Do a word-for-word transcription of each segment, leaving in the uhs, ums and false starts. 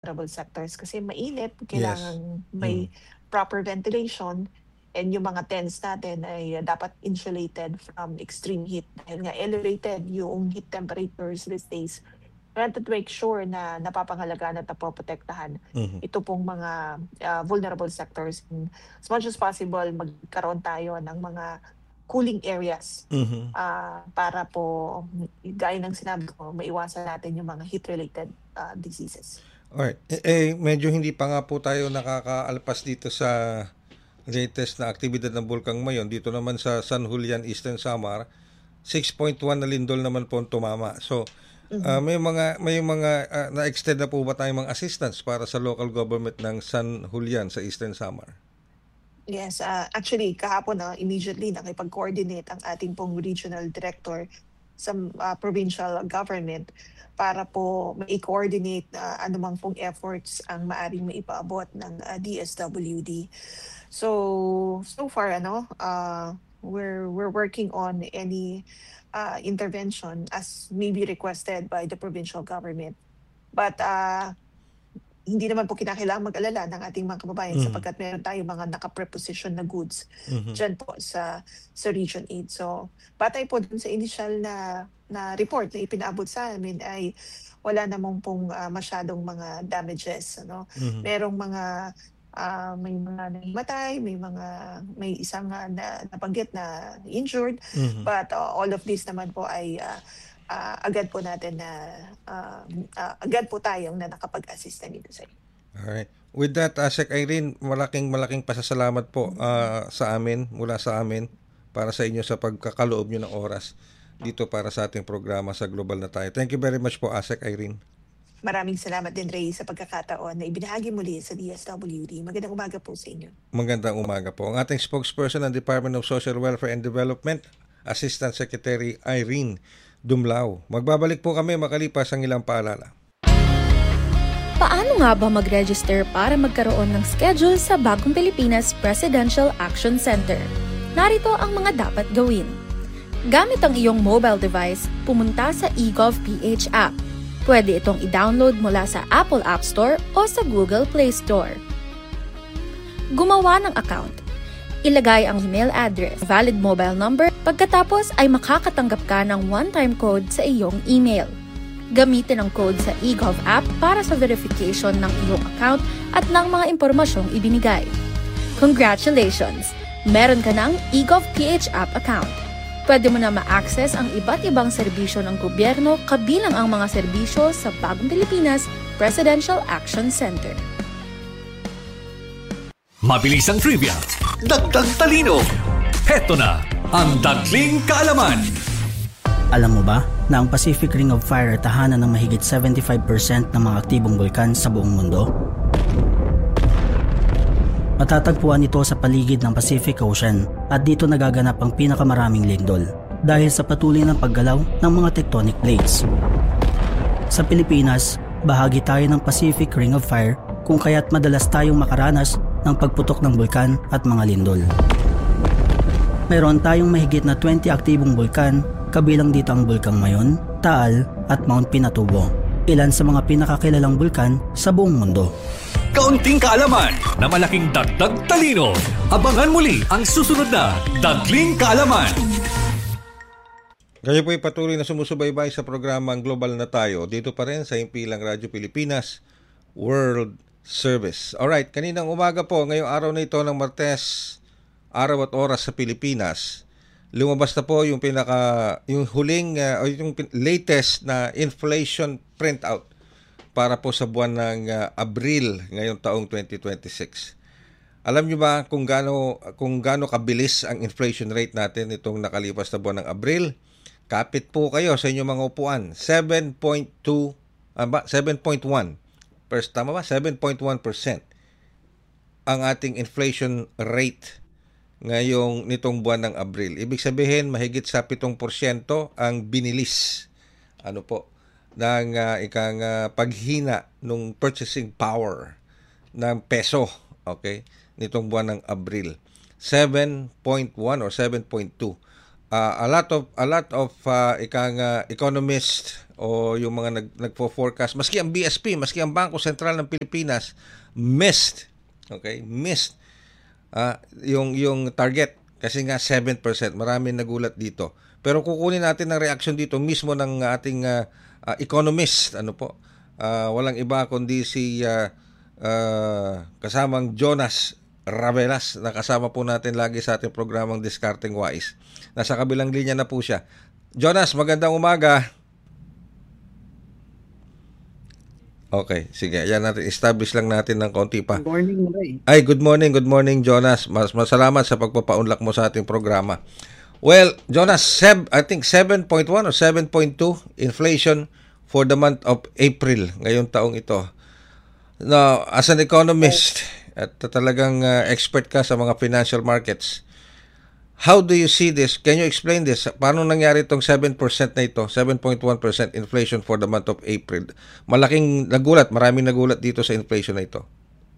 vulnerable sectors kasi mainit, Yes. kailangan Mm. may proper ventilation, and yung mga tents natin ay dapat insulated from extreme heat dahil nga elevated yung heat temperatures these days. We have to make sure na napapangalagaan at napoprotektahan Mhm. ito pong mga ah, vulnerable sectors. And as much as possible, magkaroon tayo ng mga cooling areas Mhm. ah, para po, gaya ng sinabi ko, maiwasan natin yung mga heat-related ah, diseases. Alright. Eh, eh, medyo hindi pa nga po tayo nakakaalpas dito sa latest na aktibidad ng Bulkang Mayon. Dito naman sa San Julian, Eastern Samar, six point one na lindol naman po ang tumama. So, ah, Mhm. may mga may mga ah, na-extend na po ba tayong mga assistance para sa local government ng San Julian sa Eastern Samar? Yes, ah, actually kahapon, ah, immediately nakipag-coordinate ang ating pong regional director sa ah, provincial government para po mai-coordinate ah, anumang pong efforts ang maaaring maipaabot ng ah, D S W D. So, so far ano, ah, we're we're working on any ah, intervention as may be requested by the provincial government. But ah, hindi naman po kinakailangang mag-alala ng ating mga kababayan Mhm. sapagkat meron tayong mga naka-preposition na goods Mhm. diyan po sa sa Region eight. So, batay po dun sa initial na na report na ipinaabot sa amin ay wala namang pong ah, masyadong mga damages ano. Mhm. Merong mga ah, may mga nahimatay, may mga may isang ah, na nabanggit na injured, Mhm. but ah, all of this naman po ay ah, ah, agad po natin na ah, ah, agad po tayong na nakapag-assist na dito sa inyo. Alright. With that, uh, Sec Irene, malaking malaking pasasalamat po ah, sa amin, mula sa amin, para sa inyo sa pagkakaloob nyo ng oras dito para sa ating programa sa Global na Tayo. Thank you very much po, Asek Irene. Maraming salamat din, Ray, sa pagkakataon na ibinahagi muli sa D S W D. Magandang umaga po sa inyo. Magandang umaga po. Ang ating spokesperson ng Department of Social Welfare and Development, Assistant Secretary Irene Dumlao. Magbabalik po kami makalipas ang ilang paalala. Paano nga ba mag-register para magkaroon ng schedule sa Bagong Pilipinas Presidential Action Center? Narito ang mga dapat gawin. Gamit ang iyong mobile device, pumunta sa eGovPH app. Pwede itong i-download mula sa Apple App Store o sa Google Play Store. Gumawa ng account. Ilagay ang email address, valid mobile number, pagkatapos ay makakatanggap ka ng one-time code sa iyong email. Gamitin ang code sa eGov app para sa verification ng iyong account at ng mga impormasyong ibinigay. Congratulations! Meron ka ng eGovPH app account. Pwede mo na ma-access ang iba't ibang serbisyo ng gobyerno kabilang ang mga serbisyo sa Bagong Pilipinas Presidential Action Center. Mabilis ang trivia, dagdag talino. Heto na ang Dagling Kaalaman. Alam mo ba na ang Pacific Ring of Fire ay tahanan ng mahigit seventy-five percent ng mga aktibong bulkan sa buong mundo? Matatagpuan ito sa paligid ng Pacific Ocean at dito nagaganap ang pinakamaraming lindol dahil sa patuloy ng paggalaw ng mga tectonic plates. Sa Pilipinas, bahagi tayo ng Pacific Ring of Fire kung kaya't madalas tayong makaranas ng pagputok ng bulkan at mga lindol. Mayroon tayong mahigit na twenty aktibong bulkan, kabilang dito ang Bulkang Mayon, Taal at Mount Pinatubo, ilan sa mga pinakakilalang bulkan sa buong mundo. Kaunting kaalaman na malaking dagdag talino. Abangan muli ang susunod na Dagling Kaalaman. Kayo po'y patuloy na sumusubaybay sa programang Global na Tayo dito pa rin sa Himpilang Radyo Pilipinas World Service. Alright, kaninang umaga po, ngayong araw na ito ng Martes, araw at oras sa Pilipinas, lumabas na po yung pinaka yung huling uh, o yung latest na inflation printout para po sa buwan ng uh, Abril ngayong taong twenty twenty-six. Alam niyo ba kung gaano kung gaano kabilis ang inflation rate natin itong nakalipas na buwan ng Abril? Kapit po kayo sa inyong mga upuan. seven point two aba seven point one. First tama ba? seven point one percent ang ating inflation rate ngayong nitong buwan ng Abril. Ibig sabihin mahigit sa pitong porsyento ang binilis. Ano po? ng uh, ikang uh, paghina ng purchasing power ng peso, okay, nitong buwan ng Abril. seven point one or seven point two uh, a lot of a lot of uh, ikang uh, economist o yung mga nag nagfo-forecast, maski ang B S P, maski ang Bangko Sentral ng Pilipinas missed, okay? Missed uh, yung yung target kasi nga seven percent. Maraming nagulat dito. Pero kukunin natin ang reaction dito mismo ng ating uh, uh, economist, ano po? Uh, walang iba kundi si uh, uh, kasamang Jonas Ravelas, na kasama po natin lagi sa ating programang Discarding Wise. Nasa kabilang linya na po siya. Jonas, magandang umaga. Okay, sige. Ayan natin. Establish lang natin ng konti pa. Good morning, Ray. Ay, good morning. Good morning, Jonas. Mas masalamat sa pagpapaunlak mo sa ating programa. Well, Jonas, seb, I think seven point one or seven point two inflation for the month of April ngayong taong ito. Now, as an economist at talagang uh, expert ka sa mga financial markets, how do you see this? Can you explain this? Paano nangyari itong seven percent na ito, seven point one percent inflation for the month of April? Malaking nagulat, maraming nagulat dito sa inflation na ito.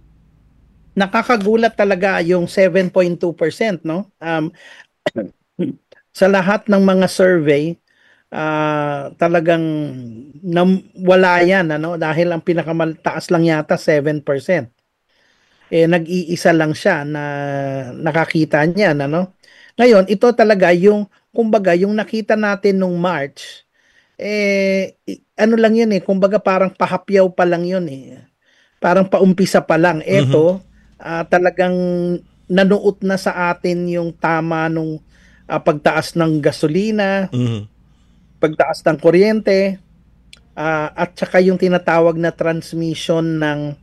Nakakagulat talaga yung seven point two percent, no? Um, sa lahat ng mga survey, uh, talagang nam, wala yan, ano? Dahil ang pinakamataas lang yata seven percent. Eh, nag-iisa lang siya na nakakita niyan, ano? Ngayon, ito talaga yung, kumbaga, yung nakita natin nung March, eh, ano lang yun eh, kumbaga parang pahapyaw pa lang yun eh. Parang paumpisa pa lang. Ito, mm-hmm. uh, talagang nanuot na sa atin yung tama nung uh, pagtaas ng gasolina, mm-hmm. pagtaas ng kuryente, uh, at saka yung tinatawag na transmission ng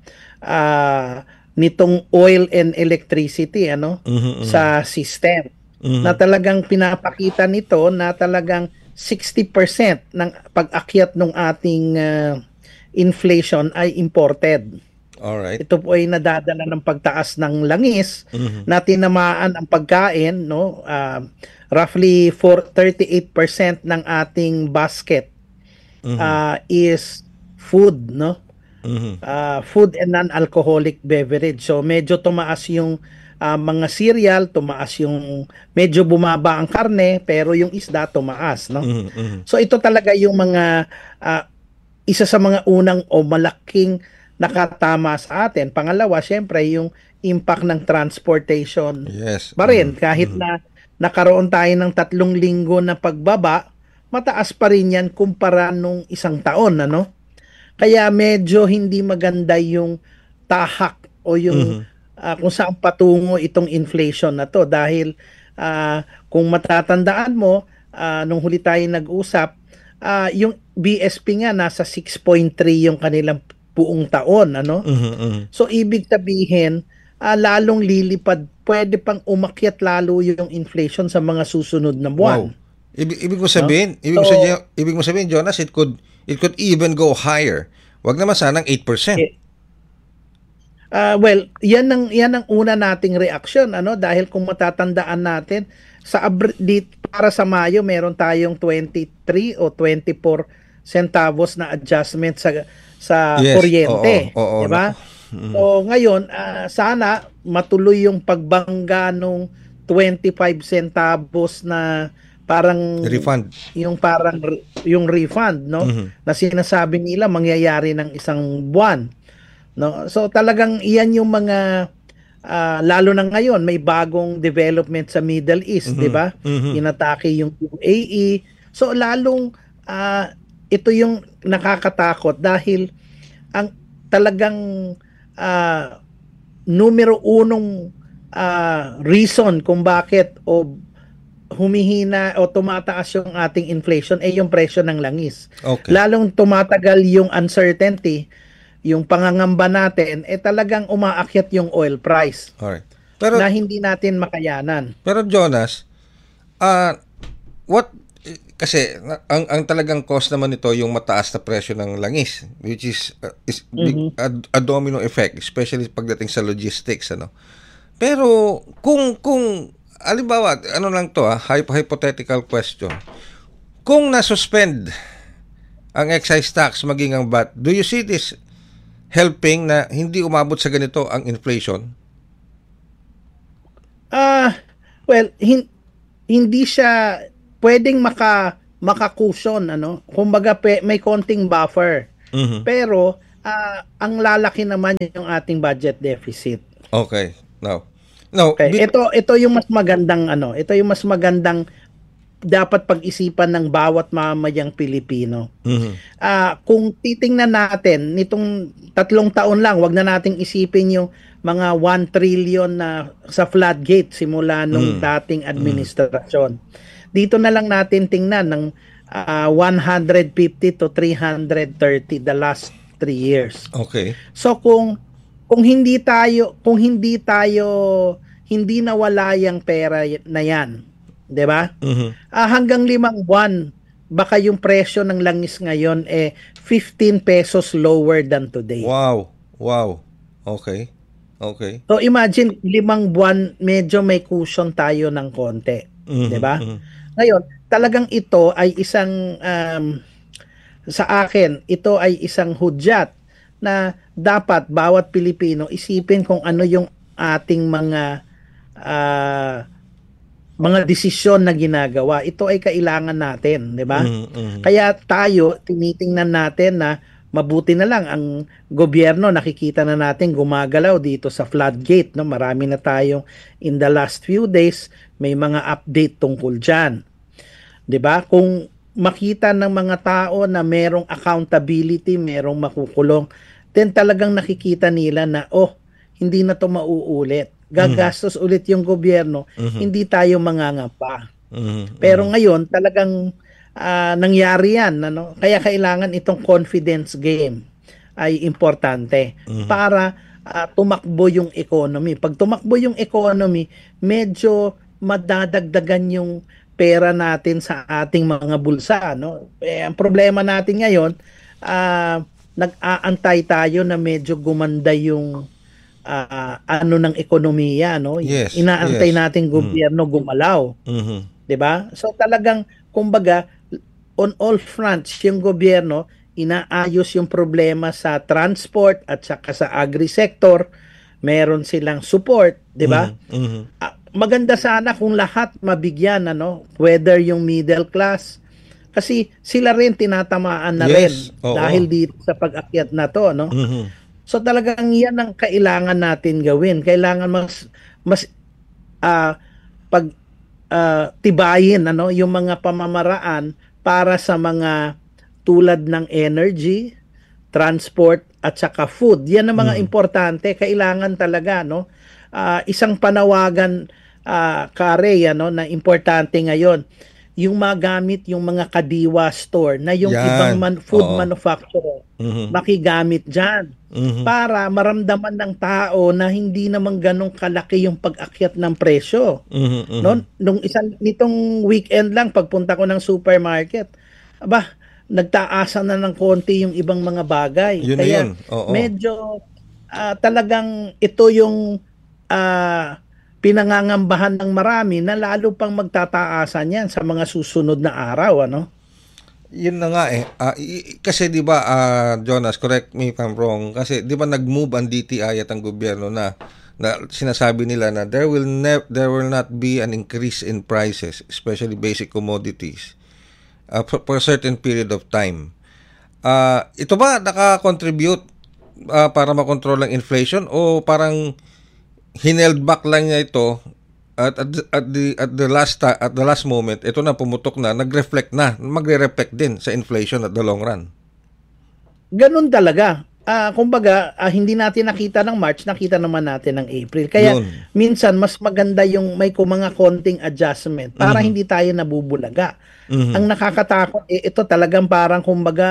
uh, nitong oil and electricity, ano, mm-hmm. sa system. Mm-hmm. Na talagang pinapakita nito na talagang sixty percent ng pag-akyat ng ating uh, inflation ay imported. Alright. Ito po ay nadadala ng pagtaas ng langis, mm-hmm. na tinamaan ang pagkain, no? Uh, roughly for thirty-eight percent ng ating basket, mm-hmm. uh, is food, no? Mm-hmm. Uh, food and non-alcoholic beverage. So medyo tumaas yung Uh, mga cereal, tumaas yung, medyo bumaba ang karne, pero yung isda tumaas, no? Mm-hmm. So ito talaga yung mga, uh, isa sa mga unang o malaking nakatama sa atin. Pangalawa, syempre, yung impact ng transportation. Yes. Pa rin, mm-hmm. kahit na nakaroon tayo ng tatlong linggo na pagbaba, mataas pa rin yan kumpara nung isang taon, ano? Kaya medyo hindi maganda yung tahak o yung mm-hmm. Uh, kung saan patungo itong inflation na to dahil uh, kung matatandaan mo uh, nung huli tayo nag-usap, uh, yung B S P nga nasa six point three yung kanilang buong taon, ano? Uh-huh, uh-huh. So ibig sabihin uh, lalong lilipad, pwede pang umakyat lalo yung inflation sa mga susunod na buwan. Wow. Ibig, ibig mo sabihin, no? ibig mo so, sabihin, ibig mo sabihin Jonas, it could it could even go higher. Wag naman sanang eight percent. Eh, Uh, well, yan ang yan ang una nating reaction, ano, dahil kung matatandaan natin sa di, para sa Mayo meron tayong twenty-three o twenty-four centavos na adjustment sa sa yes, kuryente, oo, oo, di ba? Mm. So ngayon, uh, sana matuloy yung pagbangga nung twenty-five centavos na parang refund. Yung parang yung refund, no? Mm-hmm. Na sinasabi nila mangyayari ng isang buwan. No, so talagang iyan yung mga uh, lalo na ngayon may bagong development sa Middle East, mm-hmm. 'di ba? Mm-hmm. Inatake yung U A E. So lalong uh, ito yung nakakatakot dahil ang talagang uh, numero unong uh, reason kung bakit o humihina o tumataas yung ating inflation ay yung presyo ng langis. Okay. Lalong tumatagal yung uncertainty, yung pangangamba natin, eh talagang umaakyat yung oil price. Alright. Pero, na hindi natin makayanan. Pero Jonas, uh, what, kasi ang, ang talagang cost naman nito yung mataas na presyo ng langis, which is, uh, is mm-hmm. a, a domino effect, especially pagdating sa logistics, ano. Pero kung, kung, alimbawa, ano lang to, ha, hypothetical question, kung nasuspend ang excise tax maging ang V A T, do you see this helping na hindi umabot sa ganito ang inflation? Ah, uh, well, hin- hindi siya pwedeng maka makakusyon, ano, kumbaga pe, may konting buffer. Mhm. Pero ah, ang lalaki naman yung ating budget deficit. Okay. Now, now, Okay, bit- ito ito yung mas magandang ano, ito yung mas magandang dapat pag-isipan ng bawat mamamayang Pilipino. Mhm. Ah, kung titingnan natin nitong tatlong taon lang, wag na nating isipin yung mga one trillion na sa floodgate simula nung Mm. dating administrasyon. Dito na lang natin tingnan ng ah, one hundred fifty to three hundred thirty the last three years. Okay. So kung kung hindi tayo kung hindi tayo hindi nawala yung pera y- na yan, 'di ba? Mhm. Ah, hanggang limang buwan baka yung presyo ng langis ngayon eh fifteen pesos lower than today. Wow. Wow. Okay. Okay. So imagine limang buwan medyo may cushion tayo ng konti, Mhm. 'di ba? Mhm. Ngayon, talagang ito ay isang um, sa akin, ito ay isang hudyat na dapat bawat Pilipino isipin kung ano yung ating mga ah, mga desisyon na ginagawa. Ito ay kailangan natin, 'di ba? Mhm. Mhm. Kaya tayo tinitingnan natin na mabuti na lang ang gobyerno, nakikita na natin gumagalaw dito sa floodgate, no? Marami na tayong in the last few days may mga update tungkol diyan. 'Di ba? Kung makita ng mga tao na merong accountability, merong makukulong, then talagang nakikita nila na oh, hindi na 'to mauulit. Gagastos ulit yung gobyerno, hindi tayo mangangapa. Mhm. Pero ngayon talagang ah, nangyari yan, ano? Kaya kailangan itong confidence game ay importante para ah, tumakbo yung economy. Pag tumakbo yung economy, medyo madadagdagan yung pera natin sa ating mga bulsa, no? Eh, ang problema natin ngayon, ah, nag-aantay tayo na medyo gumanda yung ah, ano ng ekonomiya, no? Yes, Inaantay yes. natin gobyerno gumalaw. Mhm. 'Di ba? So talagang kumbaga on all fronts yung gobyerno inaayos yung problema sa transport at saka sa agri-sector. Meron silang support, 'di ba? Mhm. Ah, maganda sana kung lahat mabigyan, ano, whether yung middle class, kasi sila rin tinatamaan na Yes, rin oo. dahil dito sa pag-akyat na to, no? Mhm. So talagang yan ang kailangan natin gawin. Kailangan mas mas ah, pag ah, tibayin, ano, yung mga pamamaraan para sa mga tulad ng energy, transport at saka food. Yan ang mga importante. Kailangan talaga, no? Ah, isang panawagan ah, kare, ano, na importante ngayon, yung magamit yung mga kadiwa store na yung Yan, ibang man- food oo. manufacturer Mhm. makigamit dyan Mhm. para maramdaman ng tao na hindi naman ganong kalaki yung pag-akyat ng presyo. Mhm. Mhm. No? Nung isang nitong weekend lang pagpunta ko ng supermarket, aba, nagtaasan na ng konti yung ibang mga bagay. Yun na Kaya yun. Oo. medyo ah, talagang ito yung ah, pinangangambahan ng marami na lalo pang magtataasan yan sa mga susunod na araw, ano? Yun na nga eh. Ah, i- i- kasi 'di ba ah, Jonas, correct me if I'm wrong, kasi 'di ba nag-move ang D T I at ang gobyerno na na sinasabi nila na there will ne- there will not be an increase in prices, especially basic commodities, uh, for, for a certain period of time. Ah, ito ba naka-contribute ah, para makontrol ang inflation o parang hineld back lang niya ito at at, the- at the at the last ti- at the last moment ito na pumutok na, nag-reflect na, magre-reflect din sa inflation at the long run. Ganun talaga. Ah, kumbaga, ah, hindi natin nakita ng March, nakita naman natin ng April. Kaya Yun. minsan mas maganda yung may kung mga konting adjustment para hindi tayo nabubulaga. Mhm. Ang nakakatakot eh, ito talagang parang kumbaga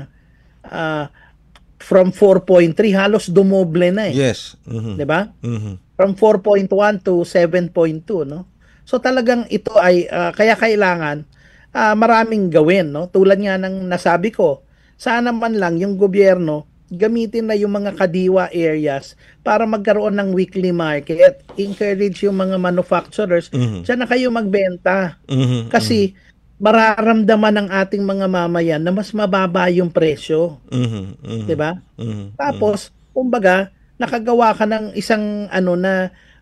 ah, from four point three halos dumoble na eh, Yes. Mhm. 'di ba? Mhm. From four point one to seven point two, no? So talagang ito ay ah, kaya kailangan ah, maraming gawin, no? Tulad nga ng nasabi ko, sana man lang yung gobyerno gamitin na yung mga kadiwa areas para magkaroon ng weekly market. Encourage yung mga manufacturers, Mhm. diyan na kayo magbenta. Mhm. Kasi mararamdaman ng ating mga mamayan na mas mababa yung presyo, Mhm. Mhm. 'di ba? Mhm. Tapos, kumbaga, nakagawa ka ng isang ano na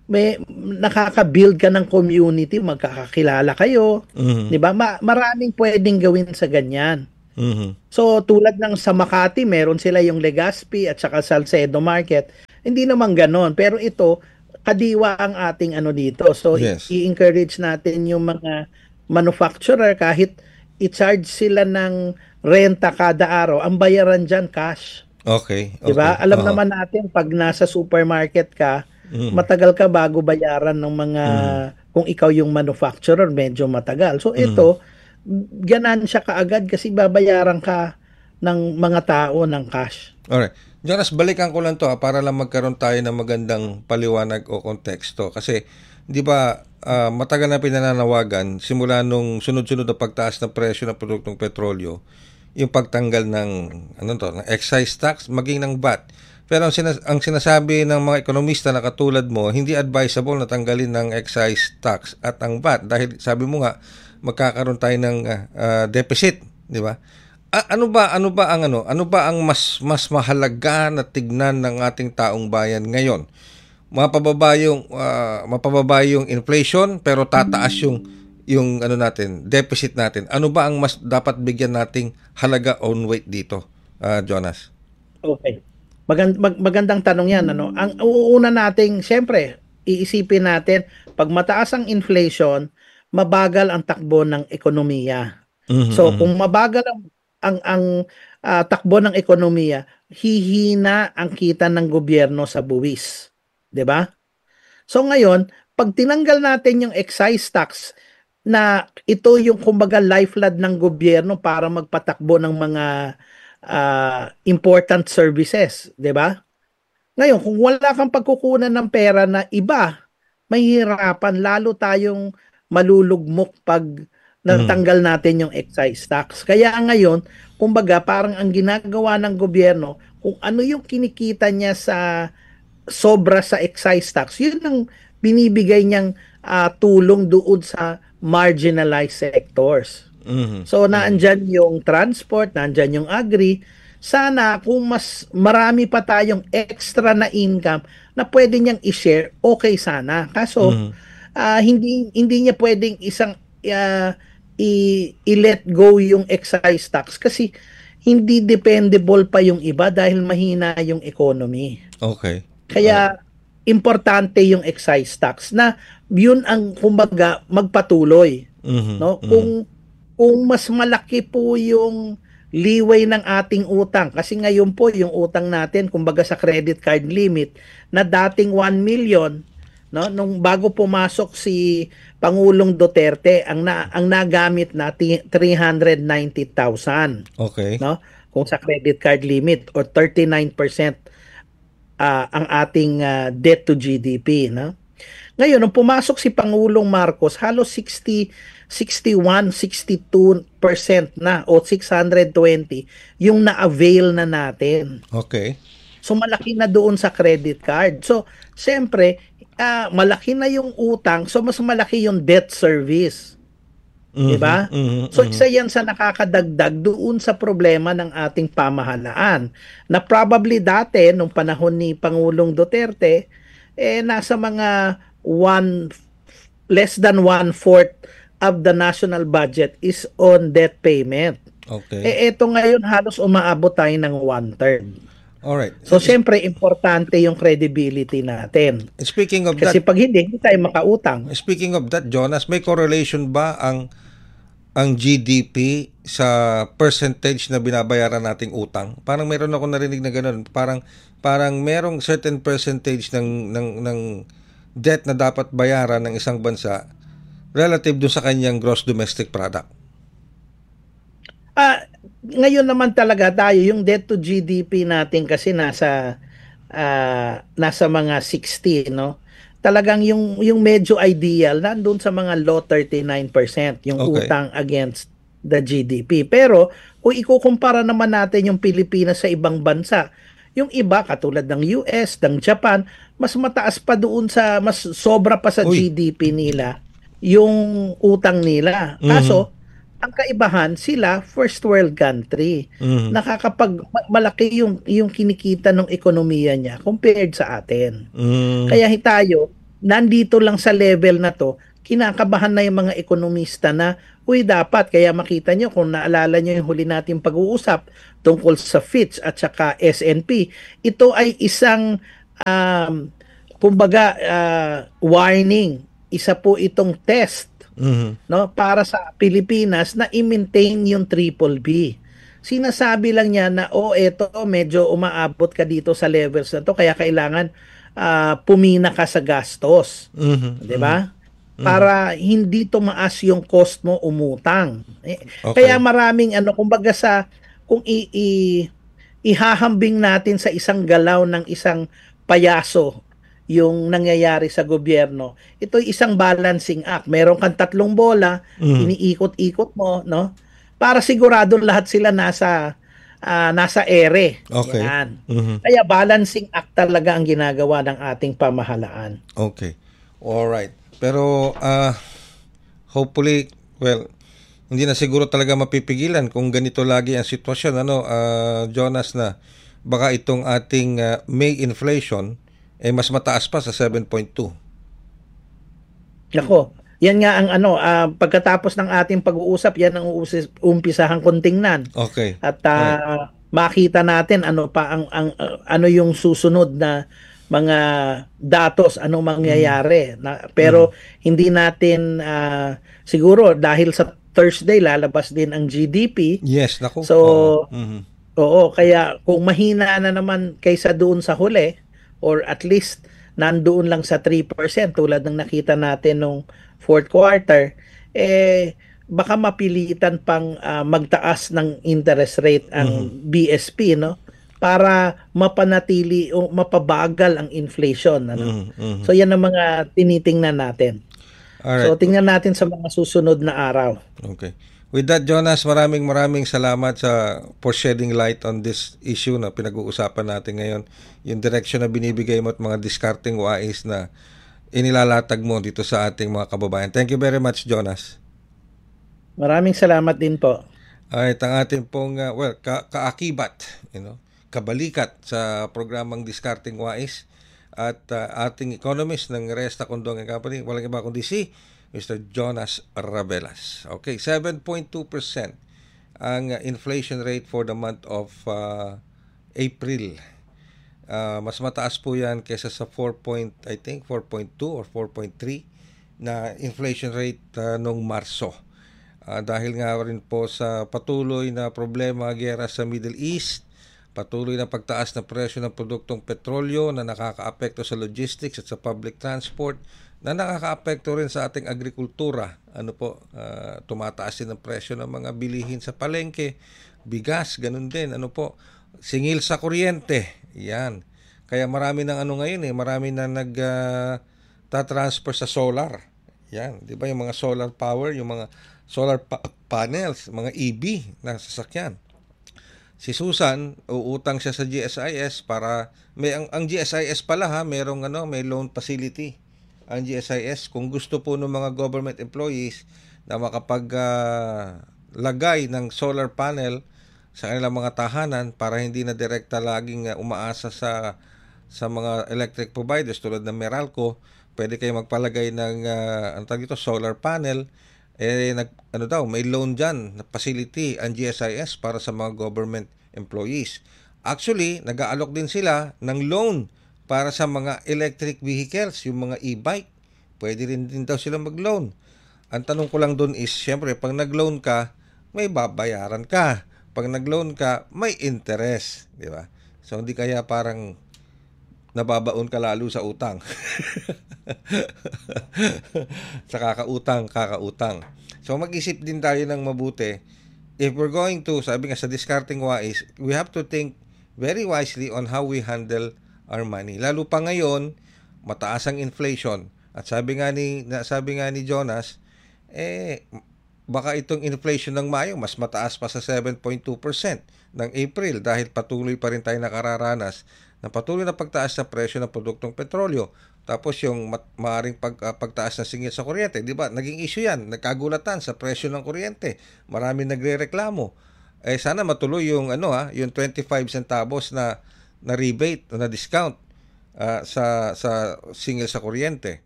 may nakaka-build ka ng community, magkakakilala kayo, Mhm. 'di ba? Ma- maraming pwedeng gawin sa ganyan. Mhm. So tulad ng sa Makati, meron sila yung Legazpi at saka Salcedo Market. Hindi naman ganon, pero ito kadiwa ang ating ano dito. So i- Yes. i-encourage natin yung mga manufacturer kahit i-charge sila ng renta kada araw, ang bayaran diyan cash. Okay. 'Di ba? Okay. Alam Oo. naman natin pag nasa supermarket ka, Mhm. matagal ka bago bayaran ng mga kung ikaw yung manufacturer, medyo matagal. So ito, ganansya kaagad kasi babayaran ka ng mga tao ng cash. Alright. Jonas, balikan ko lang to ha, para lang magkaroon tayo ng magandang paliwanag o konteksto. Kasi, di ba, ah, matagal na pinananawagan, simula nung sunod-sunod na pagtaas ng presyo ng produktong petrolyo, yung pagtanggal ng, ano to, ng excise tax, maging ng V A T. Pero ang, sinas- ang sinasabi ng mga ekonomista na katulad mo, hindi advisable na tanggalin ng excise tax at ang V A T. Dahil sabi mo nga, magkakaroon tayo ng ah, ah, deficit, di ba? A- ano ba ano ba ang ano? Ano ba ang mas mas mahalaga na tignan ng ating taong bayan ngayon? Mapababa yung ah, mapababa yung inflation pero tataas yung yung ano natin, deficit natin. Ano ba ang mas dapat bigyan nating halaga on weight dito, ah, Jonas? Okay. Magand- mag- magandang tanong yan. Ano? Ang uuna nating, siyempre, iisipin natin, pag mataas ang inflation, mabagal ang takbo ng ekonomiya. Mhm, So mhm. kung mabagal ang ang, ang ah, takbo ng ekonomiya, hihina ang kita ng gobyerno sa buwis, 'di ba? So ngayon, pag tinanggal natin yung excise tax na ito yung kumbaga lifeblood ng gobyerno para magpatakbo ng mga ah, important services, 'di ba? Ngayon, kung wala kang pagkukunan ng pera na iba, mahihirapan lalo tayong malulugmok pag natanggal natin yung excise tax. Kaya ngayon, kumbaga parang ang ginagawa ng gobyerno, kung ano yung kinikita niya sa sobra sa excise tax, yun ang binibigay niyang ah, tulong doon sa marginalized sectors. Mhm. So naandyan yung transport, naandyan yung agri. Sana kung mas marami pa tayong extra na income na pwede niyang i-share, okay sana. Kaso Mhm. ah, hindi hindi niya pwedeng isang ah, i- i-let go yung excise tax kasi hindi dependable pa yung iba dahil mahina yung economy. Okay. Kaya importante yung excise tax na yun ang kumbaga magpatuloy, Mhm, no? mhm. Kung kung mas malaki po yung leeway ng ating utang kasi ngayon po yung utang natin kumbaga sa credit card limit na dating one million, no, nung bago pumasok si Pangulong Duterte, ang na, ang nagamit na three hundred ninety thousand, Okay. no, kung sa credit card limit or thirty-nine percent ah, ang ating ah, debt to G D P, no. Ngayon, nung pumasok si Pangulong Marcos, halos sixty, sixty-one, sixty-two percent na o six hundred twenty yung na-avail na natin. Okay. So malaki na doon sa credit card. So siyempre, ah, malaki na yung utang, so mas malaki yung debt service. Mhm, 'Di ba? mhm, So mhm. isa yan sa nakakadagdag doon sa problema ng ating pamahalaan. Na probably dati nung panahon ni Pangulong Duterte eh nasa mga one less than one fourth of the national budget is on debt payment. Okay. Eh eto ngayon halos umaabot tayo ng one third. Alright. So siyempre importante yung credibility natin. Speaking of Kasi that, pag hindi, hindi tayo makautang. Speaking of that, Jonas, may correlation ba ang ang G D P sa percentage na binabayaran nating utang? Parang meron ako narinig na ganoon. Parang parang merong certain percentage ng ng ng debt na dapat bayaran ng isang bansa relative do sa kanyang gross domestic product. Ah, ngayon naman talaga tayo yung debt to G D P natin kasi nasa ah, nasa mga sixty, no? Talagang yung yung medyo ideal nandoon sa mga low thirty-nine percent yung Okay. utang against the G D P. Pero kung ikukumpara naman natin yung Pilipinas sa ibang bansa, yung iba katulad ng U S, ng Japan, mas mataas pa doon sa mas sobra pa sa Uy. G D P nila yung utang nila. Kaso ang kaibahan sila first world country. Mhm. Nakakapag ma- malaki yung yung kinikita ng ekonomiya niya compared sa atin. Mm. Kaya tayo nandito lang sa level na to, kinakabahan na yung mga ekonomista na, uy, dapat, kaya makita nyo, kung naalala nyo yung huli nating pag-uusap tungkol sa Fitch at saka S and P, ito ay isang, um, kumbaga, uh, warning. Isa po itong test, Mhm. no, para sa Pilipinas na i-maintain yung triple B. Sinasabi lang niya na, oh, eto, medyo umaabot ka dito sa levels na to, kaya kailangan uh, pumina ka sa gastos. Mhm. Di ba? Para hindi tumaas yung cost mo umutang. Eh, Okay. Kaya maraming ano, kumbaga sa, kung i, i, ihahambing natin sa isang galaw ng isang payaso yung nangyayari sa gobyerno, ito ay isang balancing act. Meron kang tatlong bola, Mhm. iniikot-ikot mo, no? Para sigurado lahat sila nasa ah, nasa ere. Okay. Yan. Mhm. Kaya balancing act talaga ang ginagawa ng ating pamahalaan. Okay. All right. Pero uh, hopefully, well, hindi na siguro talaga mapipigilan kung ganito lagi ang sitwasyon, ano, uh, Jonas, na baka itong ating uh, May inflation eh mas mataas pa sa seven point two. Nako, yan nga ang ano, ah, pagkatapos ng ating pag-uusap, yan ang uusis- umpisahang kong tingnan. Okay. At ah, makita natin ano pa ang, ang ah, ano yung susunod na mga datos, anong mangyayari. Na, pero hindi natin ah, siguro dahil sa Thursday lalabas din ang G D P. Yes, naku. So, Oo. Mhm. Oo, kaya kung mahina na naman kaysa doon sa huli, or at least nandoon lang sa three percent tulad ng nakita natin nung fourth quarter, eh baka mapilitan pang ah, magtaas ng interest rate ang B S P, no? Para mapanatili o mapabagal ang inflation, ano? Mhm, mhm. So yan ang mga tinitingnan natin. Alright. So tingnan natin sa mga susunod na araw. Okay. With that, Jonas, maraming maraming salamat sa for shedding light on this issue na pinag-uusapan natin ngayon. Yung direction na binibigay mo at mga discarding wais na inilalatag mo dito sa ating mga kababayan. Thank you very much, Jonas. Maraming salamat din po. Alright, ang ating pong, uh, well, ka- kaakibat, you know, kabalikat sa programang Discarding Wais at uh, ating economist ng Resta Condong and Company, walang iba kundi si Mister Jonas Rabelas. Okay, seven point two percent ang uh, inflation rate for the month of uh, April. Uh, mas mataas po yan kaysa sa four point, I think four point two or four point three na inflation rate uh, nung Marso. Uh, dahil nga rin po sa patuloy na problema, giyera sa Middle East, patuloy na pagtaas ng presyo ng produktong petrolyo na nakakaapekto sa logistics at sa public transport, na nakakaapekto rin sa ating agrikultura. Ano po, uh, tumataas din ang presyo ng mga bilihin sa palengke, bigas, ganun din. Ano po, singil sa kuryente. Yan. Kaya marami ng ano ngayon eh, marami na nag uh, ta-transfer sa solar. Yan, 'di ba yung mga solar power, yung mga solar pa- panels, mga E V na sasakyan. Si Susan, uutang siya sa G S I S para may ang, ang G S I S pala ha, merong ano, may loan facility. Ang G S I S kung gusto po ng mga government employees na makapag uh, lagay ng solar panel sa kanilang mga tahanan para hindi na direkta laging uh, umaasa sa sa mga electric providers tulad ng Meralco, pwede kayo magpalagay ng uh, ang tawag dito, solar panel. Eh nag ano daw, may loan diyan na facility ang G S I S para sa mga government employees. Actually, nag-aalok din sila ng loan para sa mga electric vehicles, yung mga e-bike. Pwede rin din daw sila mag-loan. Ang tanong ko lang doon is, syempre, pag nag-loan ka, may babayaran ka. Pag nag-loan ka, may interest, di ba? So hindi kaya parang nababaon ka lalo sa utang. Sa kakautang, kakautang. So mag-isip din tayo ng mabuti. If we're going to, sabi nga sa discarding wise, we have to think very wisely on how we handle our money. Lalo pa ngayon, mataas ang inflation. At sabi nga ni, sabi nga ni Jonas, eh, baka itong inflation ng Mayo mas mataas pa sa seven point two percent ng April dahil patuloy pa rin tayo nakararanas na patuloy na pagtaas sa presyo ng produktong petrolyo. Tapos yung mat- maaring pag, uh, pagtaas ng singil sa kuryente, di ba? Naging issue yan, nagkagulatan sa presyo ng kuryente. Marami nagrereklamo. Eh sana matuloy yung ano ha, yung twenty-five centavos na na rebate o na discount uh, sa sa singil sa kuryente.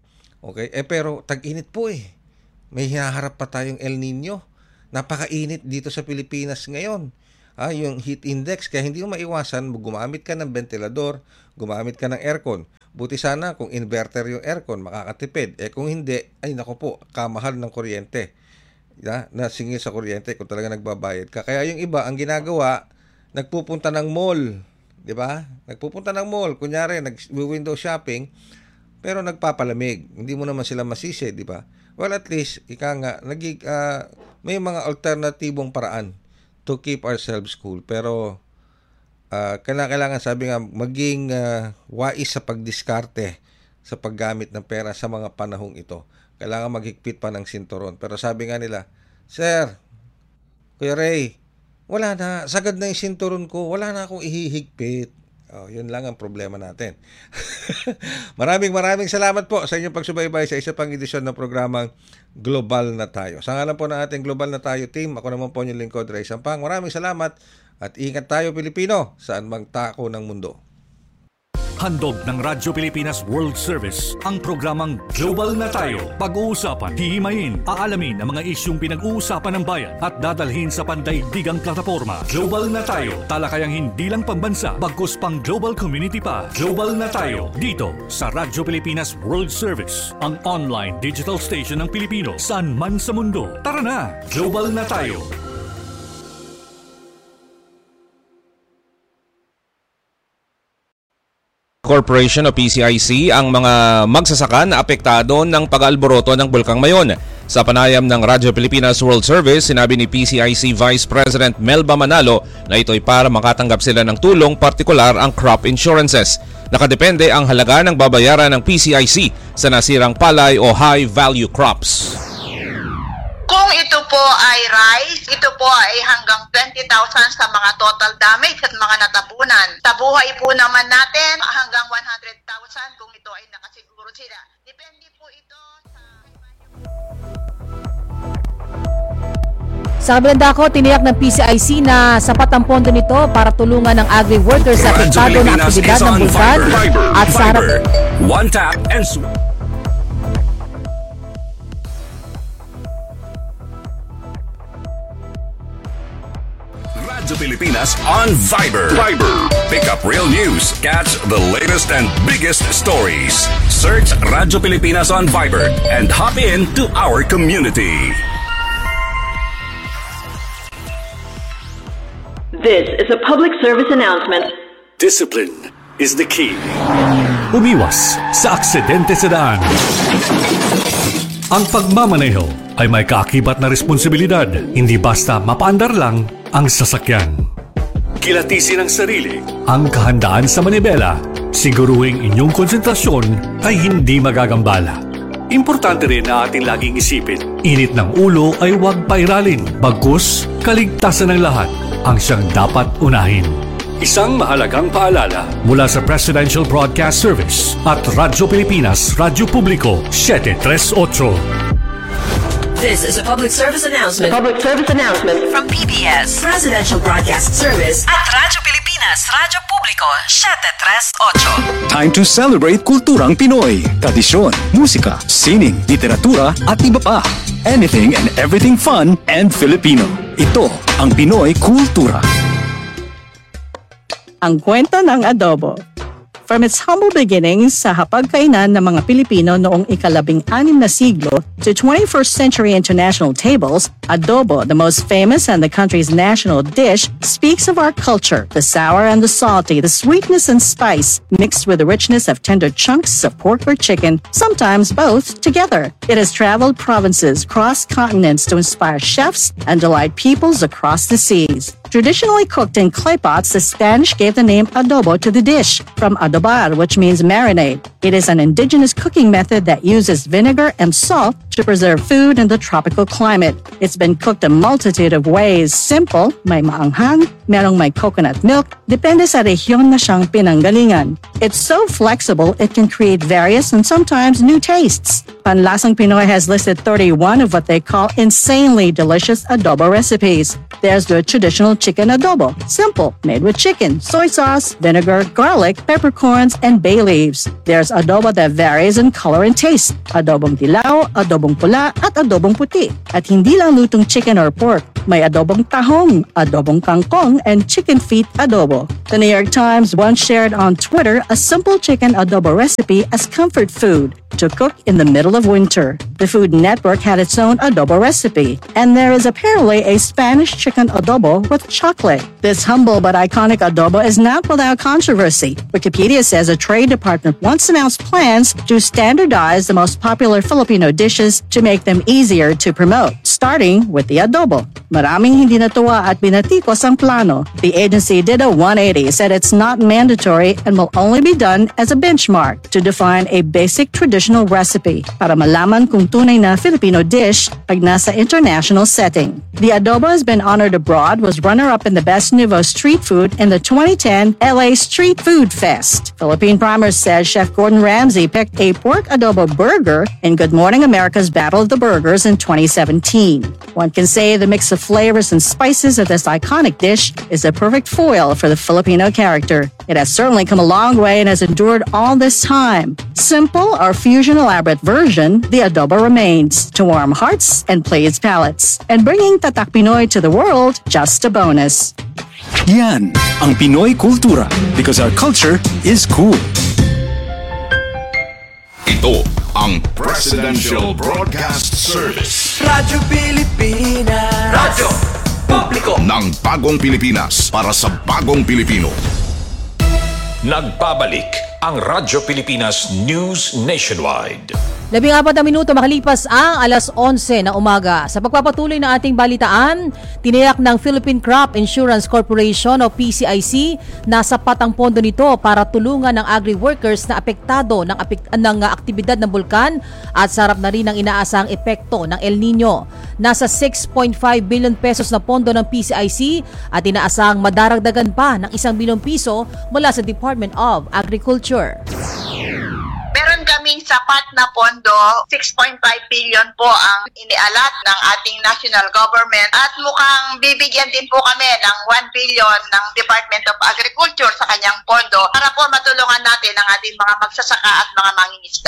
Okay? Eh pero tag-init po eh. May hinaharap pa tayong El Nino. Napakainit dito sa Pilipinas ngayon. Ah, yung heat index, kaya hindi mo maiwasan, gumamit ka ng ventilador, gumamit ka ng aircon. Buti sana kung inverter yung aircon, makakatipid. Eh kung hindi, ay nako po, kamahal ng kuryente. Yeah, nasingil sa kuryente kung talaga nagbabayad ka. Kaya yung iba, ang ginagawa, nagpupunta ng mall. Di ba? Nagpupunta ng mall. Kunyari, nag-window shopping, pero nagpapalamig. Hindi mo naman sila masisi, di ba? Well, at least, ika nga, nagig, uh, may mga alternatibong paraan to keep ourselves cool. Pero uh, kailangan sabi nga maging uh, wais sa pagdiskarte sa paggamit ng pera sa mga panahong ito. Kailangan maghigpit pa ng sinturon. Pero sabi nga nila, Sir, Kuya Ray, wala na, sagad na yung sinturon ko, wala na akong ihihigpit. Oh, yun lang ang problema natin. maraming maraming salamat po sa inyong pagsubaybay sa isa pang edisyon ng programang Global na Tayo. Sa ngalan po ng ating Global na Tayo team, ako naman po yung lingkod, Ray Sampang. Maraming salamat at ingat tayo Pilipino saan mang tako ng mundo. Handog ng Radyo Pilipinas World Service ang programang Global na Tayo. Pag-uusapan, hihimayin, aalamin ang mga isyung pinag-uusapan ng bayan at dadalhin sa pandaigdigang plataforma. Global na Tayo, talakayang hindi lang pambansa, bagkus pang global community pa. Global na Tayo, dito sa Radyo Pilipinas World Service, ang online digital station ng Pilipino saan man sa mundo. Tara na, Global na Tayo. Corporation o P C I C ang mga magsasaka na apektado ng pag-alboroto ng Bulkang Mayon. Sa panayam ng Radyo Pilipinas World Service, sinabi ni P C I C Vice President Melba Manalo na ito'y para makatanggap sila ng tulong, partikular ang crop insurances. Nakadepende ang halaga ng babayaran ng P C I C sa nasirang palay o high-value crops. Kung ito po ay rice, ito po ay hanggang twenty thousand sa mga total damage at mga natabunan. Sa buhay po naman natin, hanggang one hundred thousand kung ito ay nakasiguro sila. Depende po ito sa... Sa kabilang dako, tiniyak ng P C I C na sapat ang pondo nito para tulungan ng agri-workers sa apektado na aktibidad ng bulkan at sa harap... One tap and sw- Radyo Pilipinas on Viber. Viber. Pick up real news. Catch the latest and biggest stories. Search Radyo Pilipinas on Viber and hop in to our community. This is a public service announcement. Discipline is the key. Umiwas sa aksidente sa daan. Ang pagmamaneho ay may kaakibat na responsibilidad. Hindi basta mapaandar lang ang sasakyan. Kilatisin ang sarili, ang kahandaan sa manibela. Siguruhing inyong konsentrasyon ay hindi magagambala. Importante rin na ating laging isipin, init ng ulo ay huwag pairalin. Bagkus, kaligtasan ng lahat ang siyang dapat unahin. Isang mahalagang paalala mula sa Presidential Broadcast Service at Radyo Pilipinas, Radyo Publiko, seven three eight. This is a public service announcement. Public service announcement from P B S Presidential Broadcast Service at Radyo Pilipinas, Radyo Publiko, seven three eight. Time to celebrate kulturang Pinoy, tradisyon, musika, sining, literatura at iba pa. Anything and everything fun and Filipino. Ito ang Pinoy Kultura. Ang kwento ng adobo. From its humble beginnings sa hapagkainan ng mga Pilipino noong ikalabing anim na siglo to twenty-first century international tables, adobo, the most famous and the country's national dish, speaks of our culture, the sour and the salty, the sweetness and spice, mixed with the richness of tender chunks of pork or chicken, sometimes both together. It has traveled provinces, crossed continents to inspire chefs and delight peoples across the seas. Traditionally cooked in clay pots, the Spanish gave the name adobo to the dish, from adobar, which means marinade. It is an indigenous cooking method that uses vinegar and salt to preserve food in the tropical climate. It's been cooked a multitude of ways. Simple, may maanghang, merong may coconut milk, depende sa rehiyon na siyang pinanggalingan. It's so flexible, it can create various and sometimes new tastes. Panlasang Pinoy has listed thirty-one of what they call insanely delicious adobo recipes. There's the traditional chicken adobo, simple, made with chicken, soy sauce, vinegar, garlic, peppercorns, and bay leaves. There's adobo that varies in color and taste. Adobong dilaw, adobong pula, at adobong puti. At hindi lang lutong chicken or pork. May adobong tahong, adobong kangkong, and chicken feet adobo. The New York Times once shared on Twitter a simple chicken adobo recipe as comfort food to cook in the middle of winter. The Food Network had its own adobo recipe, and there is apparently a Spanish chicken adobo with chocolate. This humble but iconic adobo is not without controversy. Wikipedia says a trade department once announced plans to standardize the most popular Filipino dishes to make them easier to promote, starting with the adobo. Maraming hindi natuwa at binatikos ang plano. The agency did a one eighty, said it's not mandatory and will only be done as a benchmark to define a basic traditional recipe para malaman kung tunay na Filipino dish pag nasa international setting. The adobo has been honored abroad, was runner-up in the Best Nouveau Street Food in the twenty ten L A Street Food Fest. Philippine Primers says Chef Gordon Ramsay picked a pork adobo burger in Good Morning America's Battle of the Burgers in twenty seventeen. One can say the mix of flavors and spices of this iconic dish is a perfect foil for the Filipino character. It has certainly come a long way and has endured all this time. Simple or fusion elaborate version, the adobo remains to warm hearts and please palates. And bringing Tatak Pinoy to the world, just a bonus. Yan ang Pinoy Kultura because our culture is cool. Ito ang Presidential Broadcast Service. Radyo Pilipinas. Radyo Publiko ng bagong Pilipinas para sa bagong Pilipino. Nagbabalik ang Radyo Pilipinas News Nationwide. Labing apat na minuto makalipas ang alas onse na umaga. Sa pagpapatuloy ng ating balitaan, tiniyak ng Philippine Crop Insurance Corporation o P C I C na sapat ang pondo nito para tulungan ng agri-workers na apektado ng, apek- ng aktibidad ng bulkan at sarap na rin ang inaasahang epekto ng El Nino. Nasa six point five billion pesos na pondo ng P C I C at inaasahang madaragdagan pa ng isang bilyong piso mula sa Department of Agriculture. Meron kaming sapat na pondo, six point five billion po ang inialat ng ating national government at mukhang bibigyan din po kami ng one billion ng Department of Agriculture sa kanyang pondo para po matulungan natin ang ating mga magsasaka at mga mangingisda.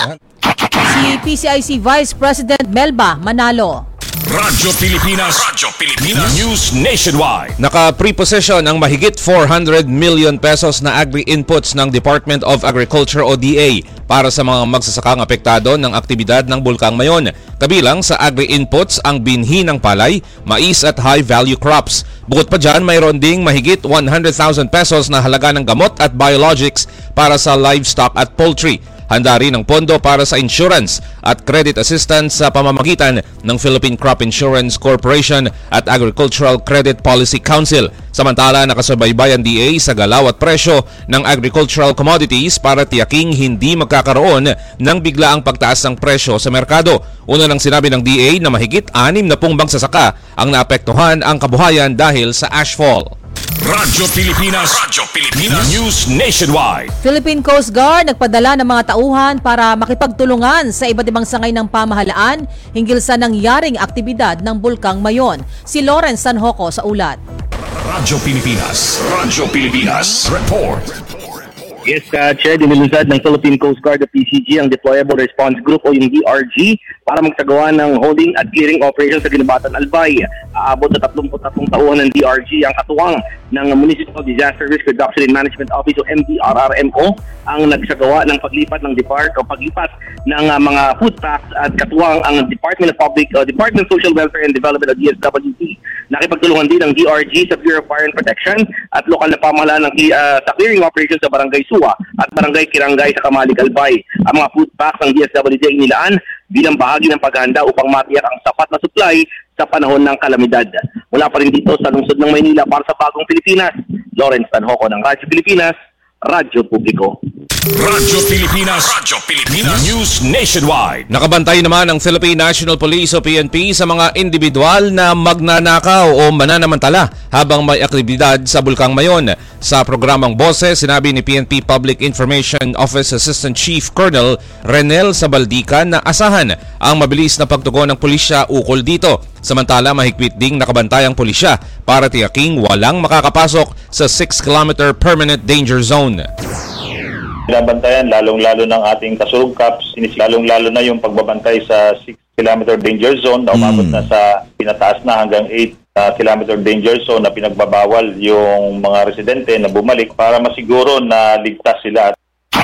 Si P C I C Vice President Melba Manalo. Radyo Pilipinas, Radyo Pilipinas News Nationwide. Naka-preposition ang mahigit four hundred million pesos na agri-inputs ng Department of Agriculture o D A para sa mga magsasakang apektado ng aktibidad ng Bulkang Mayon. Kabilang sa agri-inputs ang binhi ng palay, mais at high-value crops. Bukod pa dyan, mayroon ding mahigit one hundred thousand pesos na halaga ng gamot at biologics para sa livestock at poultry. Handa rin ang pondo para sa insurance at credit assistance sa pamamagitan ng Philippine Crop Insurance Corporation at Agricultural Credit Policy Council. Samantala, nakasubaybay ang D A sa galaw at presyo ng agricultural commodities para tiyaking hindi magkakaroon ng biglaang pagtaas ng presyo sa merkado. Una nang sinabi ng D A na mahigit anim na pung magsasaka ang naapektuhan ang kabuhayan dahil sa ashfall. Radyo Pilipinas, Radyo Pilipinas News Nationwide. Philippine Coast Guard nagpadala ng mga tauhan para makipagtulungan sa iba't ibang sangay ng pamahalaan hinggil sa nangyaring aktibidad ng Bulkang Mayon. Si Lawrence Sanhoco sa ulat. Radyo Pilipinas, Radyo Pilipinas Report. Yes, uh, Chair, dinilusad ng Philippine Coast Guard o P C G ang Deployable Response Group o yung D R G para magsagawa ng holding at clearing operation sa Ginabatan Albay. Aabot sa thirty-three tauhan ng D R G ang katuwang ng Municipal Disaster Risk Reduction and Management Office o M D R R M O ang nagsagawa ng paglipat ng depart o paglipat ng uh, mga food packs at katuwang ang Department of Public uh, Department of Social Welfare and Development o D S W D. Nakipagtulungan din ng D R G sa Bureau of Fire and Protection at lokal na pamahalaan ng uh, sa clearing operation sa Barangay Suwa at Barangay Kirangay sa Kamalig Albay. Ang mga food packs ng D S W D ay inilaan bilang bahagi ng paghahanda upang matiyak ang sapat na supply sa panahon ng kalamidad. Mula pa rin dito sa lungsod ng Maynila para sa bagong Pilipinas, Lawrence Sanhoco ng Radyo Pilipinas, Radyo Publiko. Radyo Pilipinas. Radyo Pilipinas. News Nationwide. Nakabantay naman ang Philippine National Police o P N P sa mga individual na magnanakaw o mananamantala habang may aktibidad sa Bulkang Mayon. Sa programang Boses, sinabi ni P N P Public Information Office Assistant Chief Colonel Renel Sabaldica na asahan ang mabilis na pagtugon ng pulisya ukol dito. Samantala, mahigpit ding nakabantay ang pulisya para tiyaking walang makakapasok sa six kilometer permanent danger zone. Binabantayan lalong-lalo ng ating kasulog caps, lalong-lalo na yung pagbabantay sa six kilometer danger zone na umabot mm. na sa pinataas na hanggang eight uh, kilometer danger zone na pinagbabawal yung mga residente na bumalik para masiguro na ligtas sila.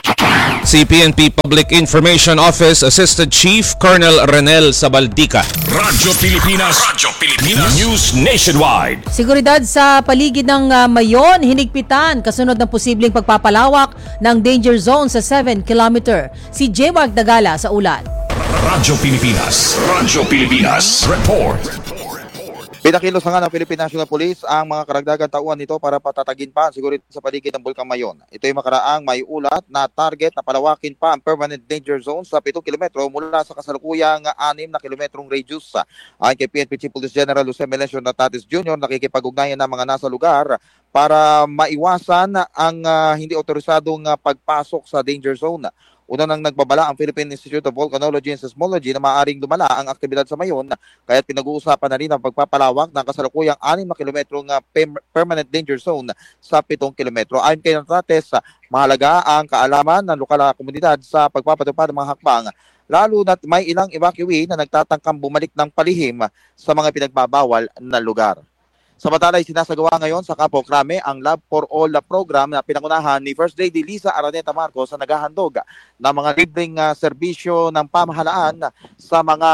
Si P N P Public Information Office Assistant Chief Colonel Renel Sabaldica. Radyo Pilipinas. Radyo Pilipinas. News Nationwide. Seguridad sa paligid ng uh, Mayon, hinigpitan kasunod ng posibleng pagpapalawak ng danger zone sa seven kilometer. Si J-Wag Dagala sa ulat. Radyo Pilipinas. Radyo Pilipinas. Report. Pinakilos na nga ng Philippine National Police ang mga karagdagang tauhan nito para patatagin pa ang seguridad sa paligid ng Bulkang Mayon. Ito ay makaraang may ulat na target na palawakin pa ang permanent danger zone sa pitong kilometro mula sa kasalukuyang anim na kilometrong radius. Ayon kay P N P Chief Police General Jose Melesio Natatis Junior, nakikipag-ugnayan ng mga nasa lugar para maiwasan ang uh, hindi otorisadong uh, pagpasok sa danger zone. Una nang nagbabala ang Philippine Institute of Volcanology and Seismology na maaaring lumala ang aktibidad sa Mayon, kaya't pinag-uusapan na rin ang pagpapalawak ng kasalukuyang anim na kilometrong permanent danger zone sa pitong kilometro. Ayon kay Natates, mahalaga ang kaalaman ng lokal na komunidad sa pagpapatupad ng mga hakbang, lalo na't may ilang evacuee na nagtatangkang bumalik ng palihim sa mga pinagbabawal na lugar. Samantala ay sinasagawa ngayon sa Campo Crame ang Love for All na program na pinangunahan ni First Lady Liza Araneta Marcos sa naghahandog ng mga libreng uh, serbisyo ng pamahalaan sa mga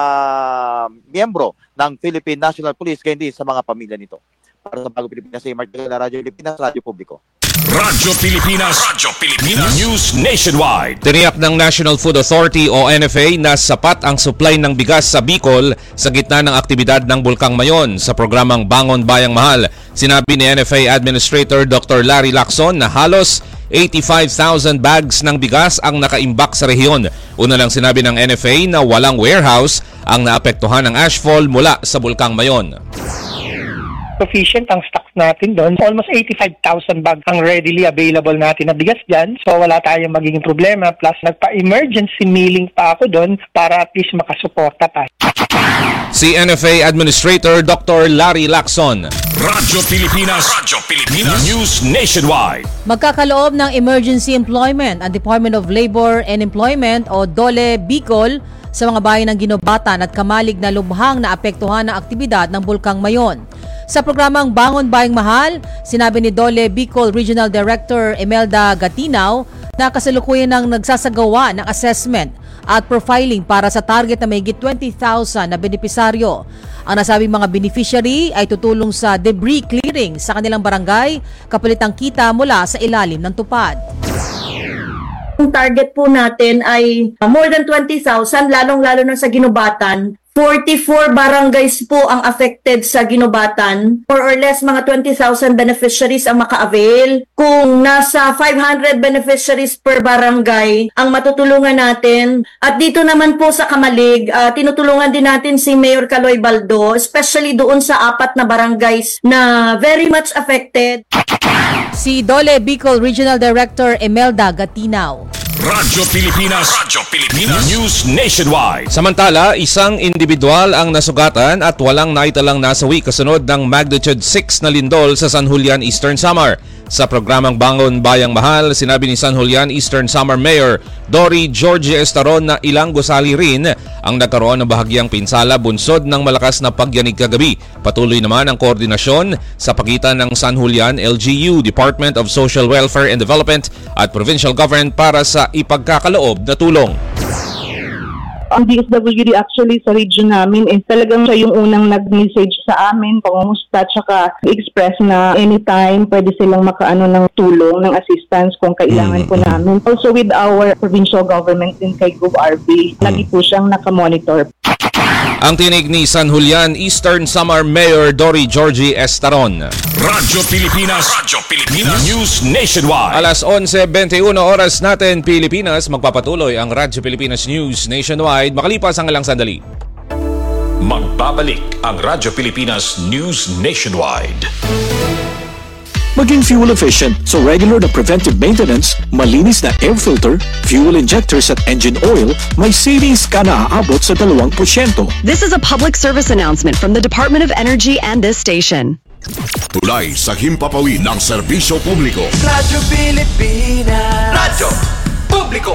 miyembro ng Philippine National Police kaya hindi sa mga pamilya nito. Para sa Bagong Pilipinas, si Mark Dagala, Radyo Pilipinas, Radyo Publiko. Radyo Pilipinas. Radyo Pilipinas. News Nationwide. Tiniyak ng National Food Authority o N F A na sapat ang supply ng bigas sa Bicol sa gitna ng aktibidad ng Bulkang Mayon. Sa programang Bangon Bayang Mahal, sinabi ni N F A Administrator Doctor Larry Lacson na halos eighty-five thousand bags ng bigas ang nakaimbak sa rehiyon. Una lang sinabi ng N F A na walang warehouse ang naapektuhan ng ashfall mula sa Bulkang Mayon. Sufficient ang stocks natin doon. Almost eighty-five thousand bags ang readily available natin na bigas dyan. So wala tayong magiging problema. Plus nagpa-emergency milling pa ako doon para at least makasuporta pa. Si N F A Administrator Doctor Larry Lacson. Radyo Pilipinas. Radyo Pilipinas. News Nationwide. Magkakaloob ng emergency employment ang Department of Labor and Employment o DOLE Bicol sa mga bayan ng Ginobatan at Kamalig na lubhang na apektuhan ng aktibidad ng Bulkang Mayon. Sa programang Bangon Bayang Mahal, sinabi ni DOLE Bicol Regional Director Imelda Gatinaw na kasalukuyan ng nagsasagawa ng assessment at profiling para sa target na mahigit twenty thousand na benepisaryo. Ang nasabing mga beneficiary ay tutulong sa debris clearing sa kanilang barangay kapalit ang kita mula sa ilalim ng tupad. Ang target po natin ay more than twenty thousand, lalong-lalo na sa Ginobatan. forty-four barangays po ang affected sa Ginobatan. More or less, mga twenty thousand beneficiaries ang maka-avail. Kung nasa five hundred beneficiaries per barangay ang matutulungan natin. At dito naman po sa Kamalig, uh, tinutulungan din natin si Mayor Caloy Baldo, especially doon sa apat na barangays na very much affected. Si DOLE Bicol Regional Director Imelda Gatinaw. Radyo Pilipinas. Radyo Pilipinas. News Nationwide. Samantala, isang individual ang nasugatan at walang naitalang nasawi kasunod ng magnitude six na lindol sa San Julian, Eastern Samar. Sa programang Bangon Bayang Mahal, sinabi ni San Julian Eastern Samar Mayor Dory Georgie Estaron na ilang gusali rin ang nagkaroon ng bahagyang pinsala bunsod ng malakas na pagyanig kagabi. Patuloy naman ang koordinasyon sa pagitan ng San Julian L G U, Department of Social Welfare and Development at Provincial Government para sa ipagkakaloob na tulong. Ang D S W D actually sa region namin is talagang siya yung unang nag-message sa amin, pangumusta, tsaka express na anytime pwede silang makaano ng tulong, ng assistance kung kailangan mm-hmm. po namin. Also with our provincial government in kay Gov R B, mm-hmm. lagi po siyang nakamonitor. Ang tinig ni San Julian Eastern Samar Mayor Dory Georgie Estaron. Radyo Pilipinas. Radyo Pilipinas. News Nationwide. Alas eleven twenty-one oras natin Pilipinas. Magpapatuloy ang Radyo Pilipinas News Nationwide makalipas ang ilang sandali. Magbabalik ang Radyo Pilipinas News Nationwide. Maging fuel efficient so regular na preventive maintenance, malinis na air filter, fuel injectors at engine oil, may savings ka na aabot sa dalawang porsyento. This is a public service announcement from the Department of Energy and this station. Tulay sa himpapawid ng serbisyo publiko. Radyo Pilipinas. Radyo Publiko.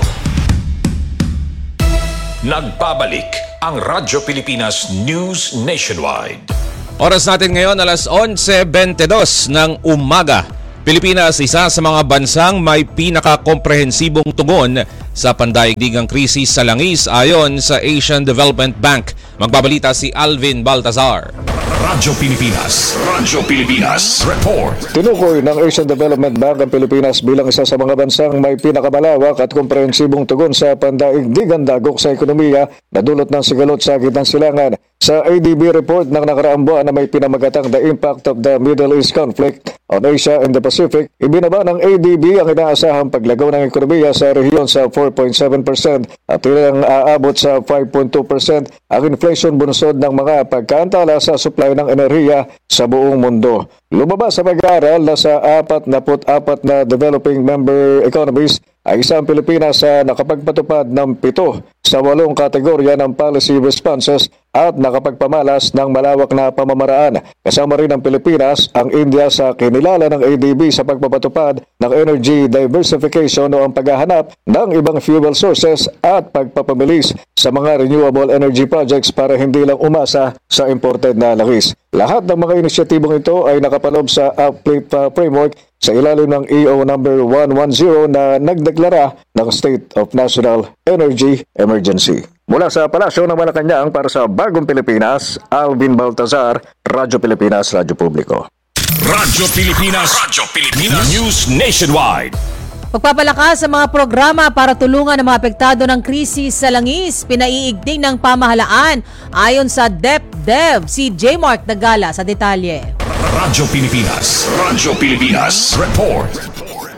Nagbabalik ang Radyo Pilipinas News Nationwide. Oras natin ngayon alas eleven twenty-two ng umaga. Pilipinas, isa sa mga bansang may pinakakomprehensibong tugon sa pandaigdigang krisis sa langis ayon sa Asian Development Bank. Magbabalita si Alvin Baltazar. Radyo Pilipinas. Radyo Pilipinas. Report. Tinukoy ng Asian Development Bank ang Pilipinas bilang isa sa mga bansang may pinakamalawak at komprehensibong tugon sa pandaigdigang dagok sa ekonomiya na dulot ng sigalot sa gitnang silangan. Sa A D B report ng nakaraang buwan na may pinamagatang The Impact of the Middle East Conflict on Asia and the Pacific, ibinaba ng A D B ang inaasahang paglagaw ng ekonomiya sa rehiyon sa four point seven percent at ilang aabot sa five point two percent ang inflation bunsod ng mga pagkaantala sa supply ng enerhiya sa buong mundo. Lumabas sa pag-aaral na sa forty-four na developing member economies ay isang Pilipinas sa nakapagpatupad ng pito sa walong kategorya ng policy responses at nakapagpamalas ng malawak na pamamaraan. Kasama rin ang Pilipinas, ang India sa kinilala ng A D B sa pagpapatupad ng energy diversification o ang paghahanap ng ibang fuel sources at pagpapabilis sa mga renewable energy projects para hindi lang umasa sa imported na langis. Lahat ng mga inisyatibong ito ay nakapaloob sa Uplift uh, Framework sa ilalim ng E O number one ten na nagdeklara ng State of National Energy Emergency. Mula sa Palasyo ng Malacanang para sa Bagong Pilipinas, Alvin Baltazar, Radyo Pilipinas, Radyo Publiko. Radyo Pilipinas. Radyo Pilipinas. News Nationwide. Pagpapalakas sa mga programa para tulungan ang mga apektado ng krisis sa langis, pinaiigting ng pamahalaan ayon sa DepDev. Si J. Mark Dagala sa detalye. Radyo Pilipinas. Radyo Pilipinas. Report.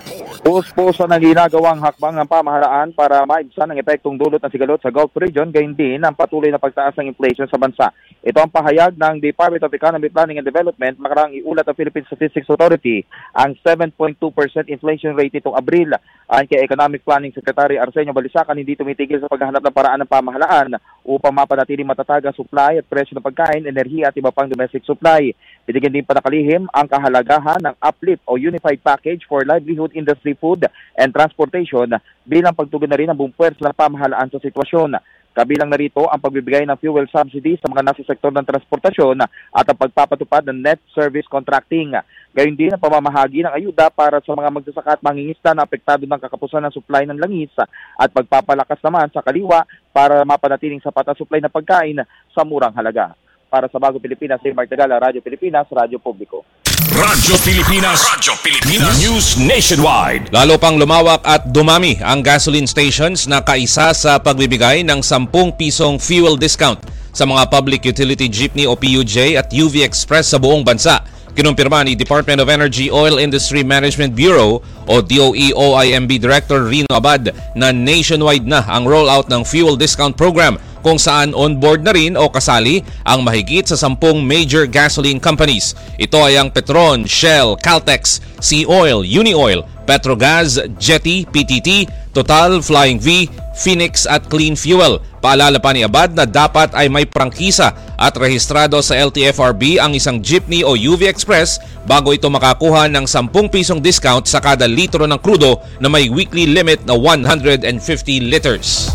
Puspuso ng ginagawang hakbang ng pamahalaan para maibsan ang epektong dulot ng sigalot sa Gulf region, gayon din ang patuloy na pagtaas ng inflation sa bansa. Ito ang pahayag ng Department of Economic Planning and Development makaraang iulat ng Philippine Statistics Authority ang seven point two percent inflation rate itong Abril. Ayon kay Economic Planning Secretary Arsenio Balisacan, hindi tumitigil sa paghahanap ng paraan ng pamahalaan upang mapanatiling matatag ang supply at presyo ng pagkain, enerhiya at iba pang domestic supply. Binigyan din panakalihim ang kahalagahan ng Uplift o Unified Package for Livelihood Industry, Food and Transportation bilang pagtugon na rin ng buong puwersa ng pamahalaan sa sitwasyon. Kabilang na rito ang pagbibigay ng fuel subsidy sa mga nasa sektor ng transportasyon at ang pagpapatupad ng net service contracting. Gayon din ang pamamahagi ng ayuda para sa mga magsasaka at mangingisda na apektado ng kakapusan ng supply ng langis at pagpapalakas naman sa kaliwa para mapanatiling sapat ang supply ng pagkain sa murang halaga. Para sa Bagong Pilipinas, si Mark Tagala, Radyo Pilipinas, Radyo Publiko. Radyo Pilipinas. Radyo Pilipinas. News Nationwide. Lalo pang lumawak at dumami ang gasoline stations na kaisa sa pagbibigay ng ten pisong fuel discount sa mga public utility jeepney o P U J at U V Express sa buong bansa. Kinumpirma ni Department of Energy Oil Industry Management Bureau o D O E O I M B Director Rino Abad na nationwide na ang rollout ng fuel discount program kung saan on-board na rin o kasali ang mahigit sa sampung major gasoline companies. Ito ay ang Petron, Shell, Caltex, Sea Oil, Unioil, Petrogas, Jetty, P T T, Total, Flying V, Phoenix at Clean Fuel. Paalala pa ni Abad na dapat ay may prangkisa at rehistrado sa L T F R B ang isang jeepney o U V Express bago ito makakuha ng ten pisong discount sa kada litro ng krudo na may weekly limit na one hundred fifty liters.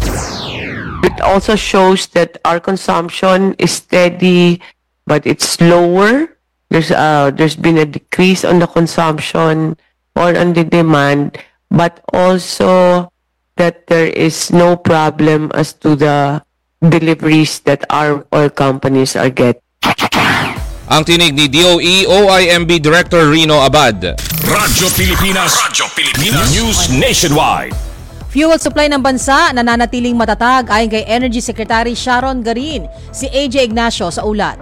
It also shows that our consumption is steady but it's lower. There's uh, there's been a decrease on the consumption or on the demand, but also that there is no problem as to the deliveries that our oil companies are getting. Ang tinig ni D O E O I M B Director Rino Abad. Radyo Pilipinas. Radyo Pilipinas. News Nationwide. Fuel supply ng bansa nananatiling matatag ayon kay Energy Secretary Sharon Garin. Si A J Ignacio sa ulat.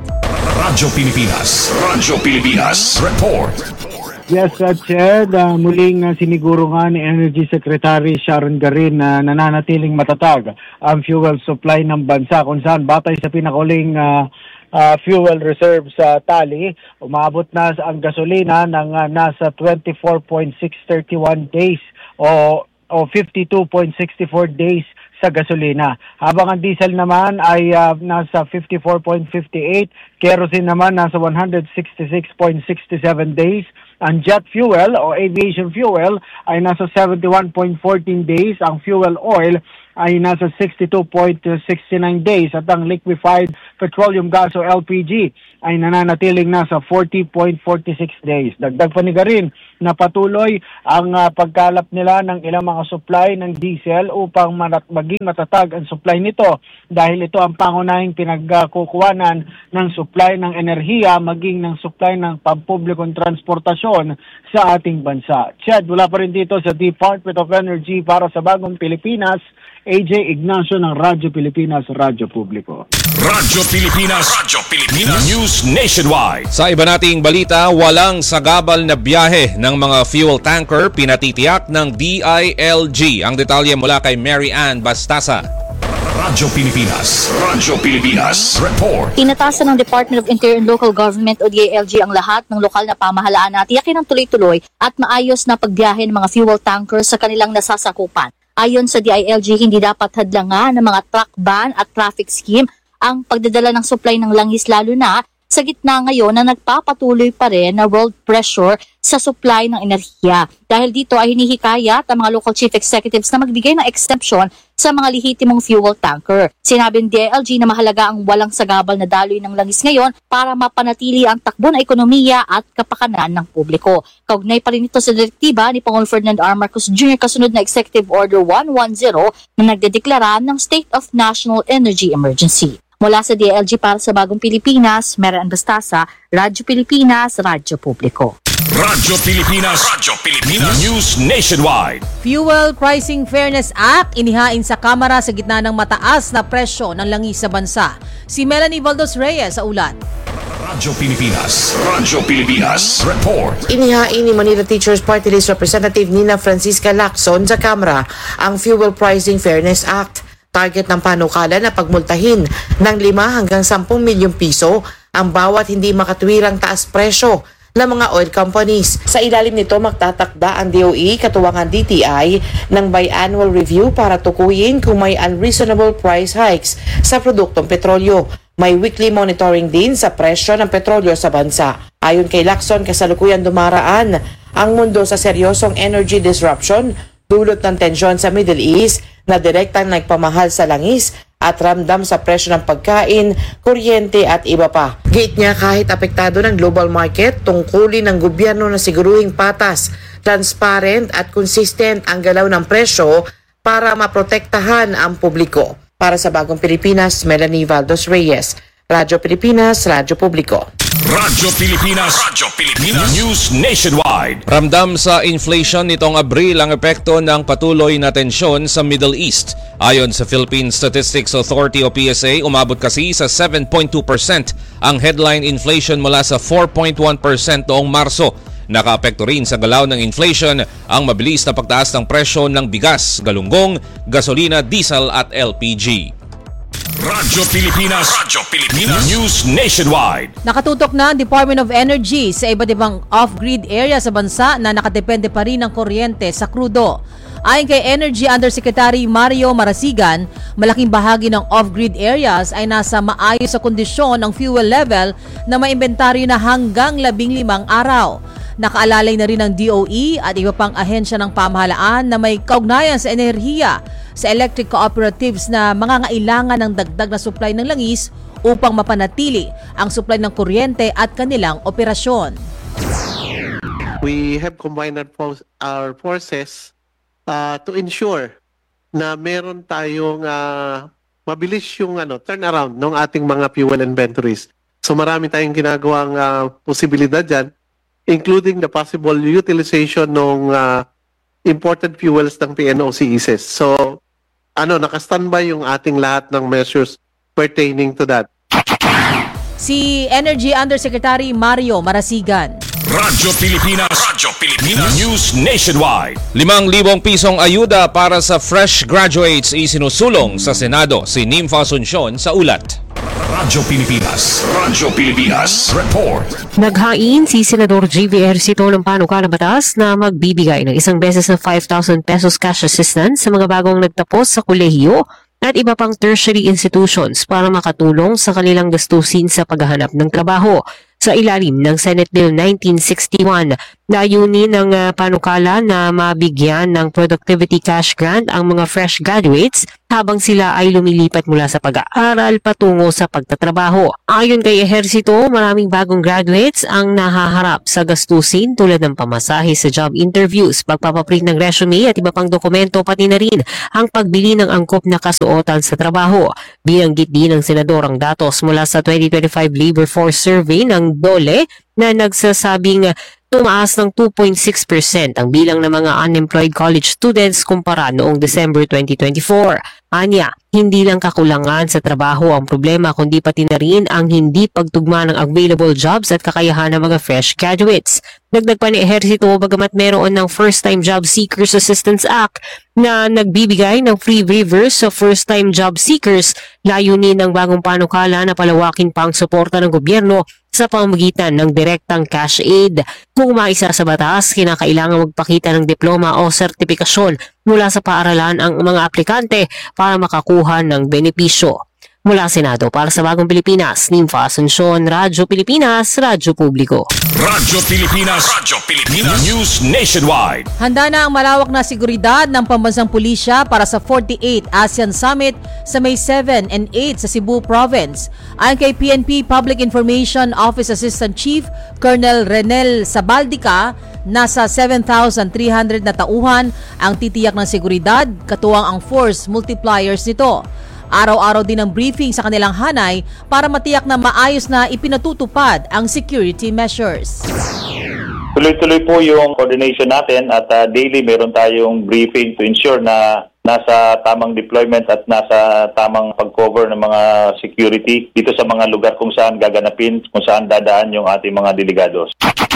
Radyo Pilipinas. Radyo Pilipinas. Report. Yes, uh, Chad, uh, muling uh, siniguro nga ni Energy Secretary Sharon Garin na nananatiling matatag ang fuel supply ng bansa kung saan batay sa pinakahuling uh, uh, fuel reserve sa tali, umabot na ang gasolina ng uh, nasa twenty-four point six three one days o, o fifty-two point six four days sa gasolina. Habang ang diesel naman ay uh, nasa fifty-four point five eight, kerosene naman nasa one sixty-six point six seven days, ang jet fuel o aviation fuel ay nasa seventy-one point one four days, ang fuel oil ay nasa sixty-two point six nine days at ang liquefied petroleum gas o L P G ay nananatiling nasa forty point four six days. Dagdag pa ni Garin na patuloy ang uh, pagkalap nila ng ilang mga supply ng diesel upang manat maging matatag ang supply nito dahil ito ang pangunahing pinagkukuhanan ng supply ng enerhiya maging ng supply ng pampublikong transportasyon sa ating bansa. Chad, wala pa rin dito sa Department of Energy para sa Bagong Pilipinas, A J Ignacio ng Radyo Pilipinas, Radyo Publiko. Radyo Pilipinas. Radyo Pilipinas. News Nationwide. Sa iba nating balita, walang sagabal na biyahe ng mga fuel tanker pinatitiyak ng D I L G. Ang detalye mula kay Mary Ann Bastasa. Radyo Pilipinas. Radyo Pilipinas. Report. Tinatasan ng Department of Interior and Local Government o D I L G ang lahat ng lokal na pamahalaan na tiyakin ng tuloy-tuloy at maayos na pagbiyahe ng mga fuel tankers sa kanilang nasasakupan. Ayon sa D I L G, hindi dapat hadlangan ng mga truck ban at traffic scheme ang pagdadala ng supply ng langis lalo na sa gitna ngayon na nagpapatuloy pa rin na world pressure sa supply ng enerhiya. Dahil dito ay hinihikayat ang mga local chief executives na magbigay ng exemption sa mga lehitimong fuel tanker. Sinabi ng D I L G na mahalaga ang walang sagabal na daloy ng langis ngayon para mapanatili ang takbo ng ekonomiya at kapakanan ng publiko. Kaugnay pa rin ito sa direktiba ni Pangulong Ferdinand R. Marcos Junior kasunod na Executive Order one ten na nagdedeklara ng State of National Energy Emergency. Mula sa D I L G para sa Bagong Pilipinas, Mary Ann Bastasa, Radyo Pilipinas, Radyo Publiko. Radyo Pilipinas. Radyo Pilipinas. News Nationwide. Fuel Pricing Fairness Act inihain sa Kamara sa gitna ng mataas na presyo ng langis sa bansa. Si Melanie Valdos Reyes sa ulat. Radyo Pilipinas. Radyo Pilipinas. Report. Inihain ni Manila Teachers Party List Representative Nina Francisca Lacson sa Kamara ang Fuel Pricing Fairness Act. Target ng panukala na pagmultahin ng lima hanggang sampung milyong piso ang bawat hindi makatwirang taas presyo ng mga oil companies. Sa ilalim nito, magtatakda ang D O E katuwangan D T I ng biannual review para tukuyin kung may unreasonable price hikes sa produktong petrolyo. May weekly monitoring din sa presyo ng petrolyo sa bansa. Ayon kay Lacson, kasalukuyan dumaraan ang mundo sa seryosong energy disruption dulot ng tensyon sa Middle East na direktang nagpamahal sa langis at ramdam sa presyo ng pagkain, kuryente at iba pa. Gate niya kahit apektado ng global market, tungkulin ng gobyerno na siguruhing patas, transparent at consistent ang galaw ng presyo para maprotektahan ang publiko. Para sa Bagong Pilipinas, Melanie Valdos Reyes, Radyo Pilipinas, Radyo Publiko. Radyo Pilipinas. Radyo Pilipinas. News Nationwide. Ramdam sa inflation nitong Abril ang epekto ng patuloy na tensyon sa Middle East. Ayon sa Philippine Statistics Authority o P S A, umabot kasi sa seven point two percent ang headline inflation mula sa four point one percent noong Marso. Nakaapekto rin sa galaw ng inflation ang mabilis na pagtaas ng presyo ng bigas, galunggong, gasolina, diesel at L P G. Radyo Pilipinas. Radyo Pilipinas. News Nationwide. Nakatutok na ang Department of Energy sa iba't ibang off-grid area sa bansa na nakadepende pa rin ng kuryente sa krudo. Ayon kay Energy Undersecretary Mario Marasigan, malaking bahagi ng off-grid areas ay nasa maayos sa kondisyon ng fuel level na maimbentaryo na hanggang labing limang araw. Nakaalalay na rin ng D O E at iba pang ahensya ng pamahalaan na may kaugnayan sa enerhiya sa electric cooperatives na mangangailangan ng dagdag na supply ng langis upang mapanatili ang supply ng kuryente at kanilang operasyon. We have combined our, fo- our forces uh, to ensure na meron tayong uh, mabilis yung ano, turnaround ng ating mga fuel inventories. So marami tayong ginagawang uh, posibilidad dyan, including the possible utilization ng uh, imported fuels ng P N O C E S E S. So, ano, nakastandby yung ating lahat ng measures pertaining to that. si Energy Undersecretary Mario Marasigan. Radyo Pilipinas, Radyo Pilipinas News Nationwide. Limang libong pisong ayuda para sa fresh graduates isinusulong sa Senado si Nympha Asuncion sa ulat. Radyo Pilipinas, Radyo Pilipinas Report. Naghain si Senador J V Ejercito ng panukalang batas na magbibigay ng isang beses na five thousand pesos cash assistance sa mga bagong nagtapos sa kolehiyo at iba pang tertiary institutions para makatulong sa kanilang gastusin sa paghahanap ng trabaho. Sa ilalim ng Senate Bill nineteen sixty-one, layunin ng uh, panukala na mabigyan ng productivity cash grant ang mga fresh graduates habang sila ay lumilipat mula sa pag-aaral patungo sa pagtatrabaho. Ayon kay Ejercito, maraming bagong graduates ang nahaharap sa gastusin tulad ng pamasahe sa job interviews, pagpapaprint ng resume at iba pang dokumento, pati na rin ang pagbili ng angkop na kasuotan sa trabaho. Binanggit din ng senador ang datos mula sa twenty twenty-five Labor Force Survey ng D O L E na nagsasabing tumaas ng two point six percent ang bilang ng mga unemployed college students kumpara noong December twenty twenty-four. Anya, hindi lang kakulangan sa trabaho ang problema kundi pati na rin ang hindi pagtugma ng available jobs at kakayahan ng mga fresh graduates. Dagdag pa ni Ejercito, bagamat meron ng First-Time Job Seekers Assistance Act na nagbibigay ng free waivers sa first-time job seekers, layunin ng bagong panukala na palawakin pa ang suporta ng gobyerno sa pamamagitan ng direktang cash aid. Kung maisa sa batas, kinakailangan magpakita ng diploma o sertipikasyon mula sa paaralan ang mga aplikante para makakuha ng benepisyo. Mula Senado, para sa Bagong Pilipinas, Nympha Asuncion, Radyo Pilipinas, Radyo Publiko. Radyo Pilipinas, Radyo Pilipinas News Nationwide. Handa na ang malawak na seguridad ng pambansang pulisya para sa forty-eighth ASEAN Summit sa May seven and eight sa Cebu Province. Ayon kay P N P Public Information Office Assistant Chief Colonel Renel Sabaldica, nasa seven thousand three hundred na tauhan ang titiyak ng seguridad, katuwang ang force multipliers nito. Araw-araw din ang briefing sa kanilang hanay para matiyak na maayos na ipinatutupad ang security measures. Tuloy-tuloy po yung coordination natin at uh, daily meron tayong briefing to ensure na nasa tamang deployment at nasa tamang pag-cover ng mga security dito sa mga lugar kung saan gaganapin, kung saan dadaan yung ating mga delegados.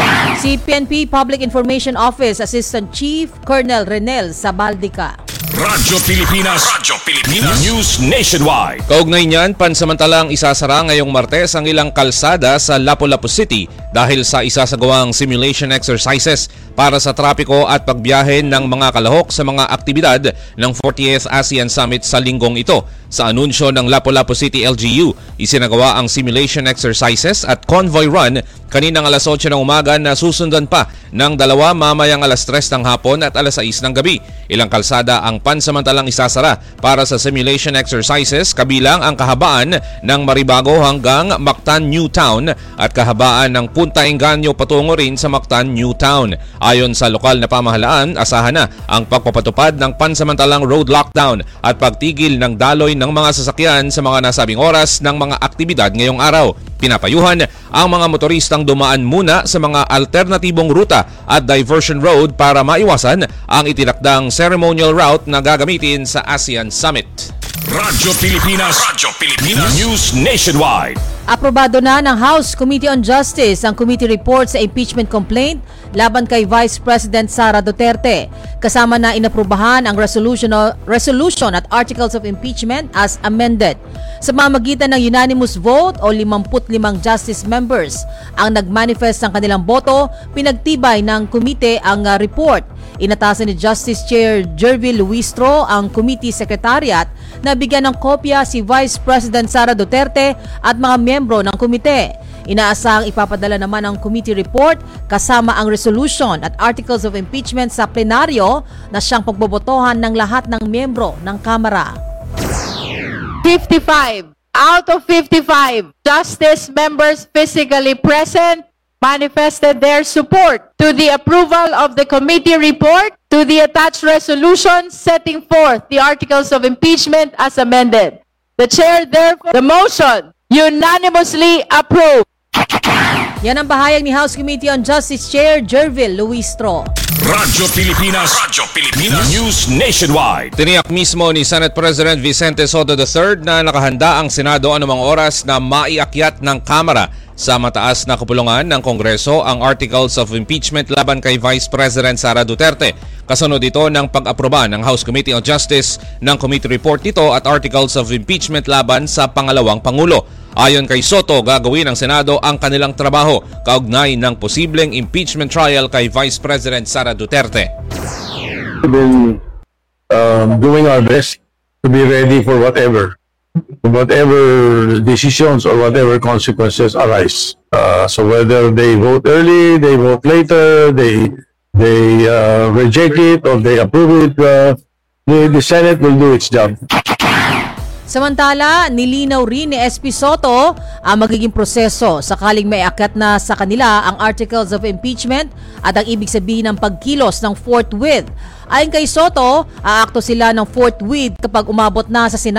Si P N P Public Information Office Assistant Chief Colonel Renel Sabaldica. Radyo Pilipinas, Radyo Pilipinas News Nationwide. Kaugnay niyan, pansamantalang isasara ngayong Martes ang ilang kalsada sa Lapu-Lapu City dahil sa isasagawang simulation exercises para sa trapiko at pagbiyahe ng mga kalahok sa mga aktibidad ng fortieth ASEAN Summit sa linggong ito. Sa anunsyo ng Lapu-Lapu City L G U, isinagawa ang simulation exercises at convoy run kaninang alas otso ng umaga na susundan pa ng dalawa mamayang alas tres ng hapon at alas sais ng gabi. Ilang kalsada ang pansamantalang isasara para sa simulation exercises, kabilang ang kahabaan ng Maribago hanggang Mactan New Town at kahabaan ng Punta Engaño patungo rin sa Mactan New Town. Ayon sa lokal na pamahalaan, asahan na ang pagpapatupad ng pansamantalang road lockdown at pagtigil ng daloy ng mga sasakyan sa mga nasabing oras ng mga aktibidad ngayong araw. Pinapayuhan ang mga motoristang dumaan muna sa mga alternatibong ruta at diversion road para maiwasan ang itinakdang ceremonial route na gagamitin sa ASEAN Summit. Radyo Pilipinas, Radyo Pilipinas News Nationwide. Aprobado na ng House Committee on Justice ang committee report sa impeachment complaint laban kay Vice President Sara Duterte. Kasama na inaprubahan ang resolution, resolution at articles of impeachment as amended. Sa mamagitan ng unanimous vote o fifty-five justice members ang nagmanifest ng kanilang boto, pinagtibay ng komite ang uh, report. Inatasan ni Justice Chair Jervil Luistro ang committee secretariat na bigyan ng kopya si Vice President Sara Duterte at mga miyembro ng komite. Inaasahang ipapadala naman ang committee report kasama ang resolution at articles of impeachment sa plenaryo na siyang pagbobotohan ng lahat ng miyembro ng Kamara. fifty-five out of fifty-five justice members physically present manifested their support to the approval of the committee report to the attached resolution setting forth the articles of impeachment as amended. The chair therefore the motion unanimously approved. Yan ang bahayag ni House Committee on Justice Chair Jervil Luistro. Radyo Pilipinas. Radyo Pilipinas. News Nationwide. Tiniyak mismo ni Senate President Vicente Soto the third na nakahanda ang Senado anumang oras na maiakyat ng Kamara sa mataas na kapulungan ng Kongreso ang Articles of Impeachment laban kay Vice President Sara Duterte. Kasunod ito ng pag-aproba ng House Committee on Justice ng committee report nito at Articles of Impeachment laban sa pangalawang Pangulo. Ayon kay Soto, gagawin ng Senado ang kanilang trabaho kaugnay ng posibleng impeachment trial kay Vice President Sara Duterte. We've been um, doing our best to be ready for whatever. whatever decisions or whatever consequences arise. Uh, so whether they vote early, they vote later, they they uh, reject it or they approve it, uh, the, the Senate will do its job. Samantala, nilinaw rin ni S P Soto ang magiging proseso sakaling may akyat na sa kanila ang Articles of Impeachment at ang ibig sabihin ng pagkilos ng forthwith. Ayon kay Soto, aakto sila ng forthwith kapag umabot na sa Senado